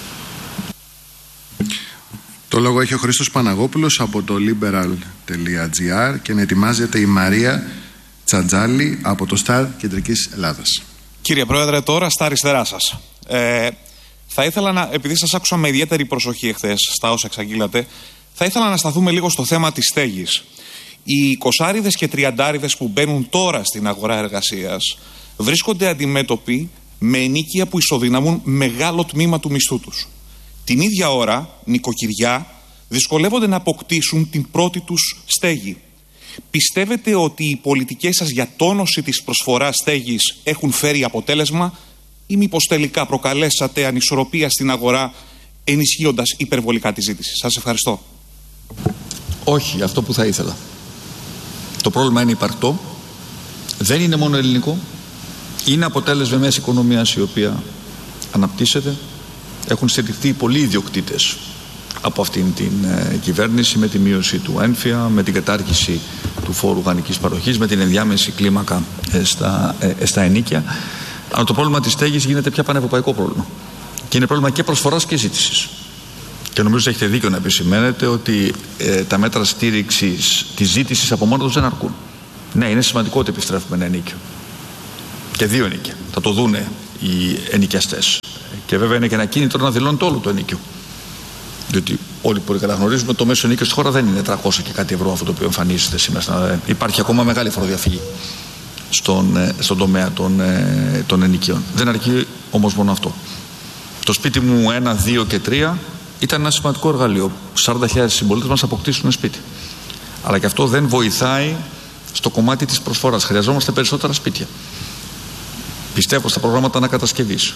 Το λόγο έχει ο Χρήστος Παναγόπουλος από το liberal.gr και να ετοιμάζεται η Μαρία Τσαντζάλη από το Star Κεντρικής Ελλάδας. Κύριε Πρόεδρε, τώρα στα αριστερά σας. Θα ήθελα να, επειδή σας άκουσα με ιδιαίτερη προσοχή εχθές στα όσα εξαγγείλατε, θα ήθελα να σταθούμε λίγο στο θέμα της στέγης. Οι 20άριδες και 30άριδες που μπαίνουν τώρα στην αγορά εργασίας βρίσκονται αντιμέτωποι με ενοίκια που ισοδυναμούν μεγάλο τμήμα του μισθού τους. Την ίδια ώρα, νοικοκυριά δυσκολεύονται να αποκτήσουν την πρώτη τους στέγη. Πιστεύετε ότι οι πολιτικές σας για τόνωση της προσφοράς στέγης έχουν φέρει αποτέλεσμα, ή μήπως τελικά προκαλέσατε ανισορροπία στην αγορά ενισχύοντας υπερβολικά τη ζήτηση? Σας ευχαριστώ. Όχι, αυτό που θα ήθελα. Το πρόβλημα είναι υπαρκτό, δεν είναι μόνο ελληνικό, είναι αποτέλεσμα μιας οικονομίας η οποία αναπτύσσεται. Έχουν στηριχθεί πολλοί ιδιοκτήτες από αυτήν την κυβέρνηση, με τη μείωση του έμφυα, με την κατάργηση του φόρου οργανικής παροχής, με την ενδιάμεση κλίμακα στα ενοίκια. Αλλά το πρόβλημα της στέγης γίνεται πια πανευρωπαϊκό πρόβλημα. Και είναι πρόβλημα και προσφοράς και ζήτησης. Και νομίζω ότι έχετε δίκιο να επισημαίνετε ότι τα μέτρα στήριξης της ζήτησης από μόνο τους δεν αρκούν. Ναι, είναι σημαντικό ότι επιστρέφουμε ένα ενοίκιο. Και 2 ενοίκια. Θα το δούνε οι ενοικιαστές. Και βέβαια είναι και ένα κίνητρο να δηλώνεται όλο το ενοίκιο. Διότι όλοι πολύ καλά γνωρίζουμε ότι το μέσο ενοίκιο στη χώρα δεν είναι 300 και κάτι ευρώ αυτό το οποίο εμφανίζεται σήμερα. Υπάρχει ακόμα μεγάλη φοροδιαφυγή στον τομέα των ενοικίων. Δεν αρκεί όμως μόνο αυτό. Το σπίτι μου 1, 2 και 3 ήταν ένα σημαντικό εργαλείο. 40.000 συμπολίτες μας αποκτήσουν σπίτι. Αλλά και αυτό δεν βοηθάει στο κομμάτι της προσφοράς. Χρειαζόμαστε περισσότερα σπίτια. Πιστεύω στα προγράμματα ανακατασκευής.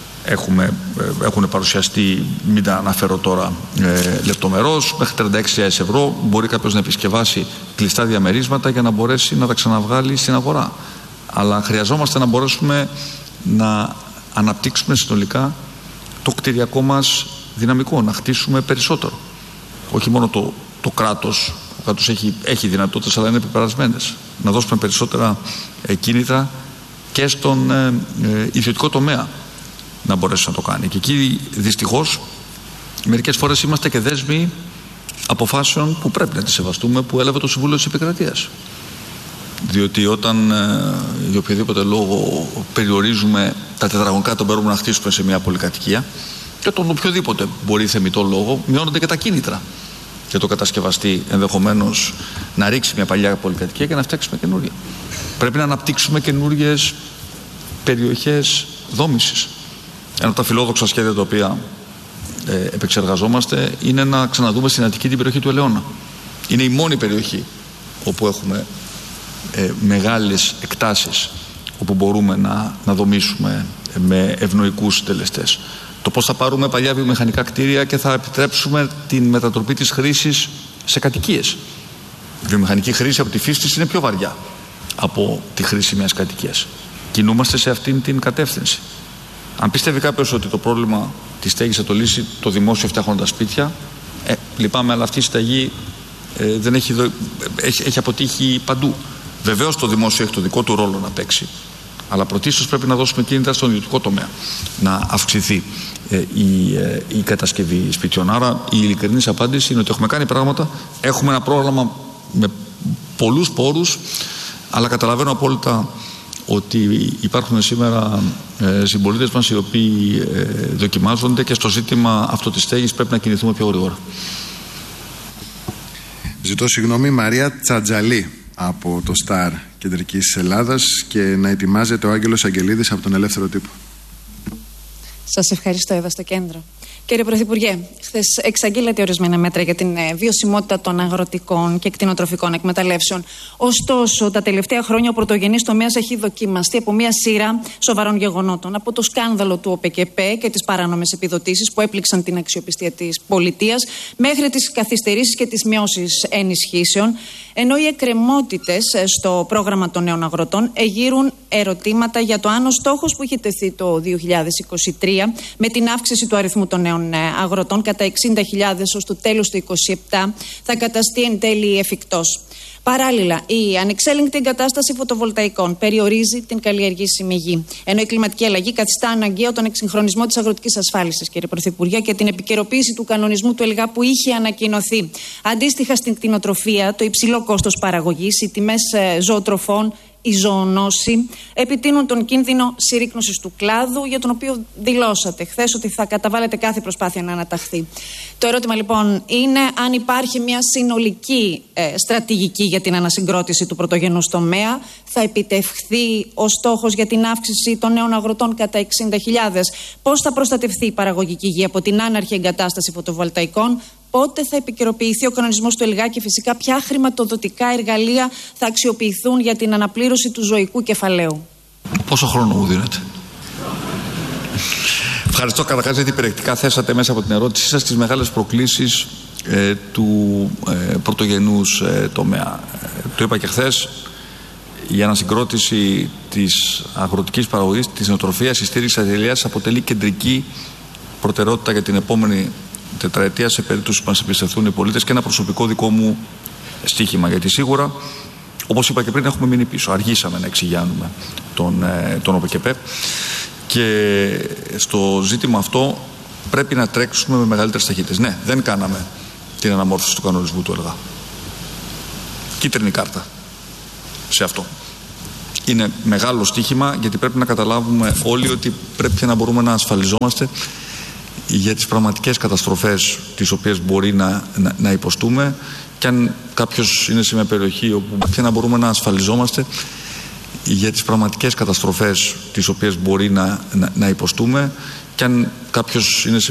Έχουν παρουσιαστεί, μην τα αναφέρω τώρα λεπτομερώς, μέχρι 36.000 ευρώ μπορεί κάποιος να επισκευάσει κλειστά διαμερίσματα για να μπορέσει να τα ξαναβγάλει στην αγορά. Αλλά χρειαζόμαστε να μπορέσουμε να αναπτύξουμε συνολικά το κτηριακό μας δυναμικό, να χτίσουμε περισσότερο. Όχι μόνο το κράτος, ο κράτος έχει δυνατότητες, αλλά είναι επιπερασμένες. Να δώσουμε περισσότερα κίνητρα και στον ιδιωτικό τομέα να μπορέσει να το κάνει. Και εκεί δυστυχώς μερικές φορές είμαστε και δέσμοι αποφάσεων που πρέπει να τις σεβαστούμε, που έλαβε το Συμβούλιο της Επικρατείας. Διότι όταν για οποιοδήποτε λόγο περιορίζουμε τα τετραγωνικά που μπορούμε να χτίσουμε σε μια πολυκατοικία, και τον οποιοδήποτε μπορεί θεμιτό λόγο, μειώνονται και τα κίνητρα για το κατασκευαστή ενδεχομένως να ρίξει μια παλιά πολυκατοικία και να φτιάξει μια καινούργια. Πρέπει να αναπτύξουμε καινούργιες περιοχές δόμησης. Ένα από τα φιλόδοξα σχέδια τα οποία επεξεργαζόμαστε είναι να ξαναδούμε στην Αττική την περιοχή του Ελαιώνα. Είναι η μόνη περιοχή όπου έχουμε μεγάλες εκτάσεις όπου μπορούμε να δομήσουμε με ευνοϊκούς συντελεστές. Το πώς θα πάρουμε παλιά βιομηχανικά κτίρια και θα επιτρέψουμε την μετατροπή της χρήσης σε κατοικίες. Η βιομηχανική χρήση από τη φύση της είναι πιο βαριά από τη χρήση μιας κατοικίας. Κινούμαστε σε αυτήν την κατεύθυνση. Αν πιστεύει κάποιος ότι το πρόβλημα της στέγης θα το λύσει το δημόσιο φτιάχνοντας σπίτια, λυπάμαι, αλλά αυτή η συνταγή δεν έχει αποτύχει παντού. Βεβαίως το δημόσιο έχει το δικό του ρόλο να παίξει, αλλά πρωτίστως πρέπει να δώσουμε κίνητρα στον ιδιωτικό τομέα να αυξηθεί η κατασκευή σπιτιών. Άρα η ειλικρινής απάντηση είναι ότι έχουμε κάνει πράγματα, έχουμε ένα πρόγραμμα με πολλούς πόρους, αλλά καταλαβαίνω απόλυτα ότι υπάρχουν σήμερα συμπολίτες μας οι οποίοι δοκιμάζονται και στο ζήτημα αυτό της στέγης πρέπει να κινηθούμε πιο γρήγορα. Ζητώ συγγνώμη, Μαρία Τσατζαλή από το Σταρ Κεντρικής Ελλάδας, και να ετοιμάζεται ο Άγγελος Αγγελίδης από τον Ελεύθερο Τύπο. Σας ευχαριστώ, εδώ στο κέντρο. Κύριε Πρωθυπουργέ, χθες εξαγγείλατε ορισμένα μέτρα για την βιωσιμότητα των αγροτικών και κτηνοτροφικών εκμεταλλεύσεων. Ωστόσο, τα τελευταία χρόνια ο πρωτογενής τομέας έχει δοκιμαστεί από μια σειρά σοβαρών γεγονότων. Από το σκάνδαλο του ΟΠΕΚΕΠΕ και τις παράνομες επιδοτήσεις που έπληξαν την αξιοπιστία της πολιτείας, μέχρι τις καθυστερήσεις και τις μειώσεις ενισχύσεων. Ενώ οι εκκρεμότητες στο πρόγραμμα των νέων αγροτών εγείρουν ερωτήματα για το αν ο στόχος που είχε τεθεί το 2023 με την αύξηση του αριθμού των νέων αγροτών κατά 60.000 ως το τέλος του 2027 θα καταστεί εν τέλει εφικτός. Παράλληλα, η ανεξέλεγκτη εγκατάσταση φωτοβολταϊκών περιορίζει την καλλιεργήσιμη γη. Ενώ η κλιματική αλλαγή καθιστά αναγκαίο τον εξυγχρονισμό της αγροτικής ασφάλισης, κύριε Πρωθυπουργέ, και την επικαιροποίηση του κανονισμού του ΕΛΓΑ που είχε ανακοινωθεί. Αντίστοιχα, στην κτηνοτροφία, το υψηλό κόστος παραγωγής, οι τιμές ζωοτροφών, η ζωονόση επιτείνουν τον κίνδυνο συρρίκνωσης του κλάδου, για τον οποίο δηλώσατε χθες ότι θα καταβάλλετε κάθε προσπάθεια να αναταχθεί. Το ερώτημα λοιπόν είναι αν υπάρχει μια συνολική στρατηγική για την ανασυγκρότηση του πρωτογενούς τομέα. Θα επιτευχθεί ο στόχος για την αύξηση των νέων αγροτών κατά 60.000. Πώς θα προστατευθεί η παραγωγική γη από την άναρχη εγκατάσταση φωτοβολταϊκών. Πότε θα επικαιροποιηθεί ο κανονισμός του ΕΛΓΑ και φυσικά ποια χρηματοδοτικά εργαλεία θα αξιοποιηθούν για την αναπλήρωση του ζωικού κεφαλαίου. Πόσο χρόνο μου δίνετε? Ευχαριστώ καταρχάς γιατί περιεκτικά θέσατε μέσα από την ερώτησή σας τις μεγάλες προκλήσεις του πρωτογενούς τομέα. Το είπα και χθες, η ανασυγκρότηση της αγροτικής παραγωγής, της νοοτροφίας, η στήριξη της αλληλείας αποτελεί κεντρική προτεραιότητα για την επόμενη τετραετία σε περίπτωση που μας εμπιστευτούν οι πολίτες και ένα προσωπικό δικό μου στοίχημα. Γιατί σίγουρα Όπως είπα και πριν, έχουμε μείνει πίσω. Αργήσαμε να εξηγιάνουμε τον ΟΠΕΚΕΠΕ και στο ζήτημα αυτό πρέπει να τρέξουμε με μεγαλύτερες ταχύτητες. Ναι, δεν κάναμε την αναμόρφωση του κανονισμού του ΕΛΓΑ. Κίτρινη κάρτα σε αυτό. Είναι μεγάλο στοίχημα, γιατί πρέπει να καταλάβουμε όλοι ότι πρέπει να μπορούμε να ασφαλιζόμαστε για τις πραγματικές καταστροφές τις οποίες μπορεί να υποστούμε, και αν κάποιος είναι σε μια περιοχή όπου πρέπει να μπορούμε να ασφαλιζόμαστε για τις πραγματικές καταστροφές τις οποίες μπορεί να υποστούμε, και αν κάποιος είναι σε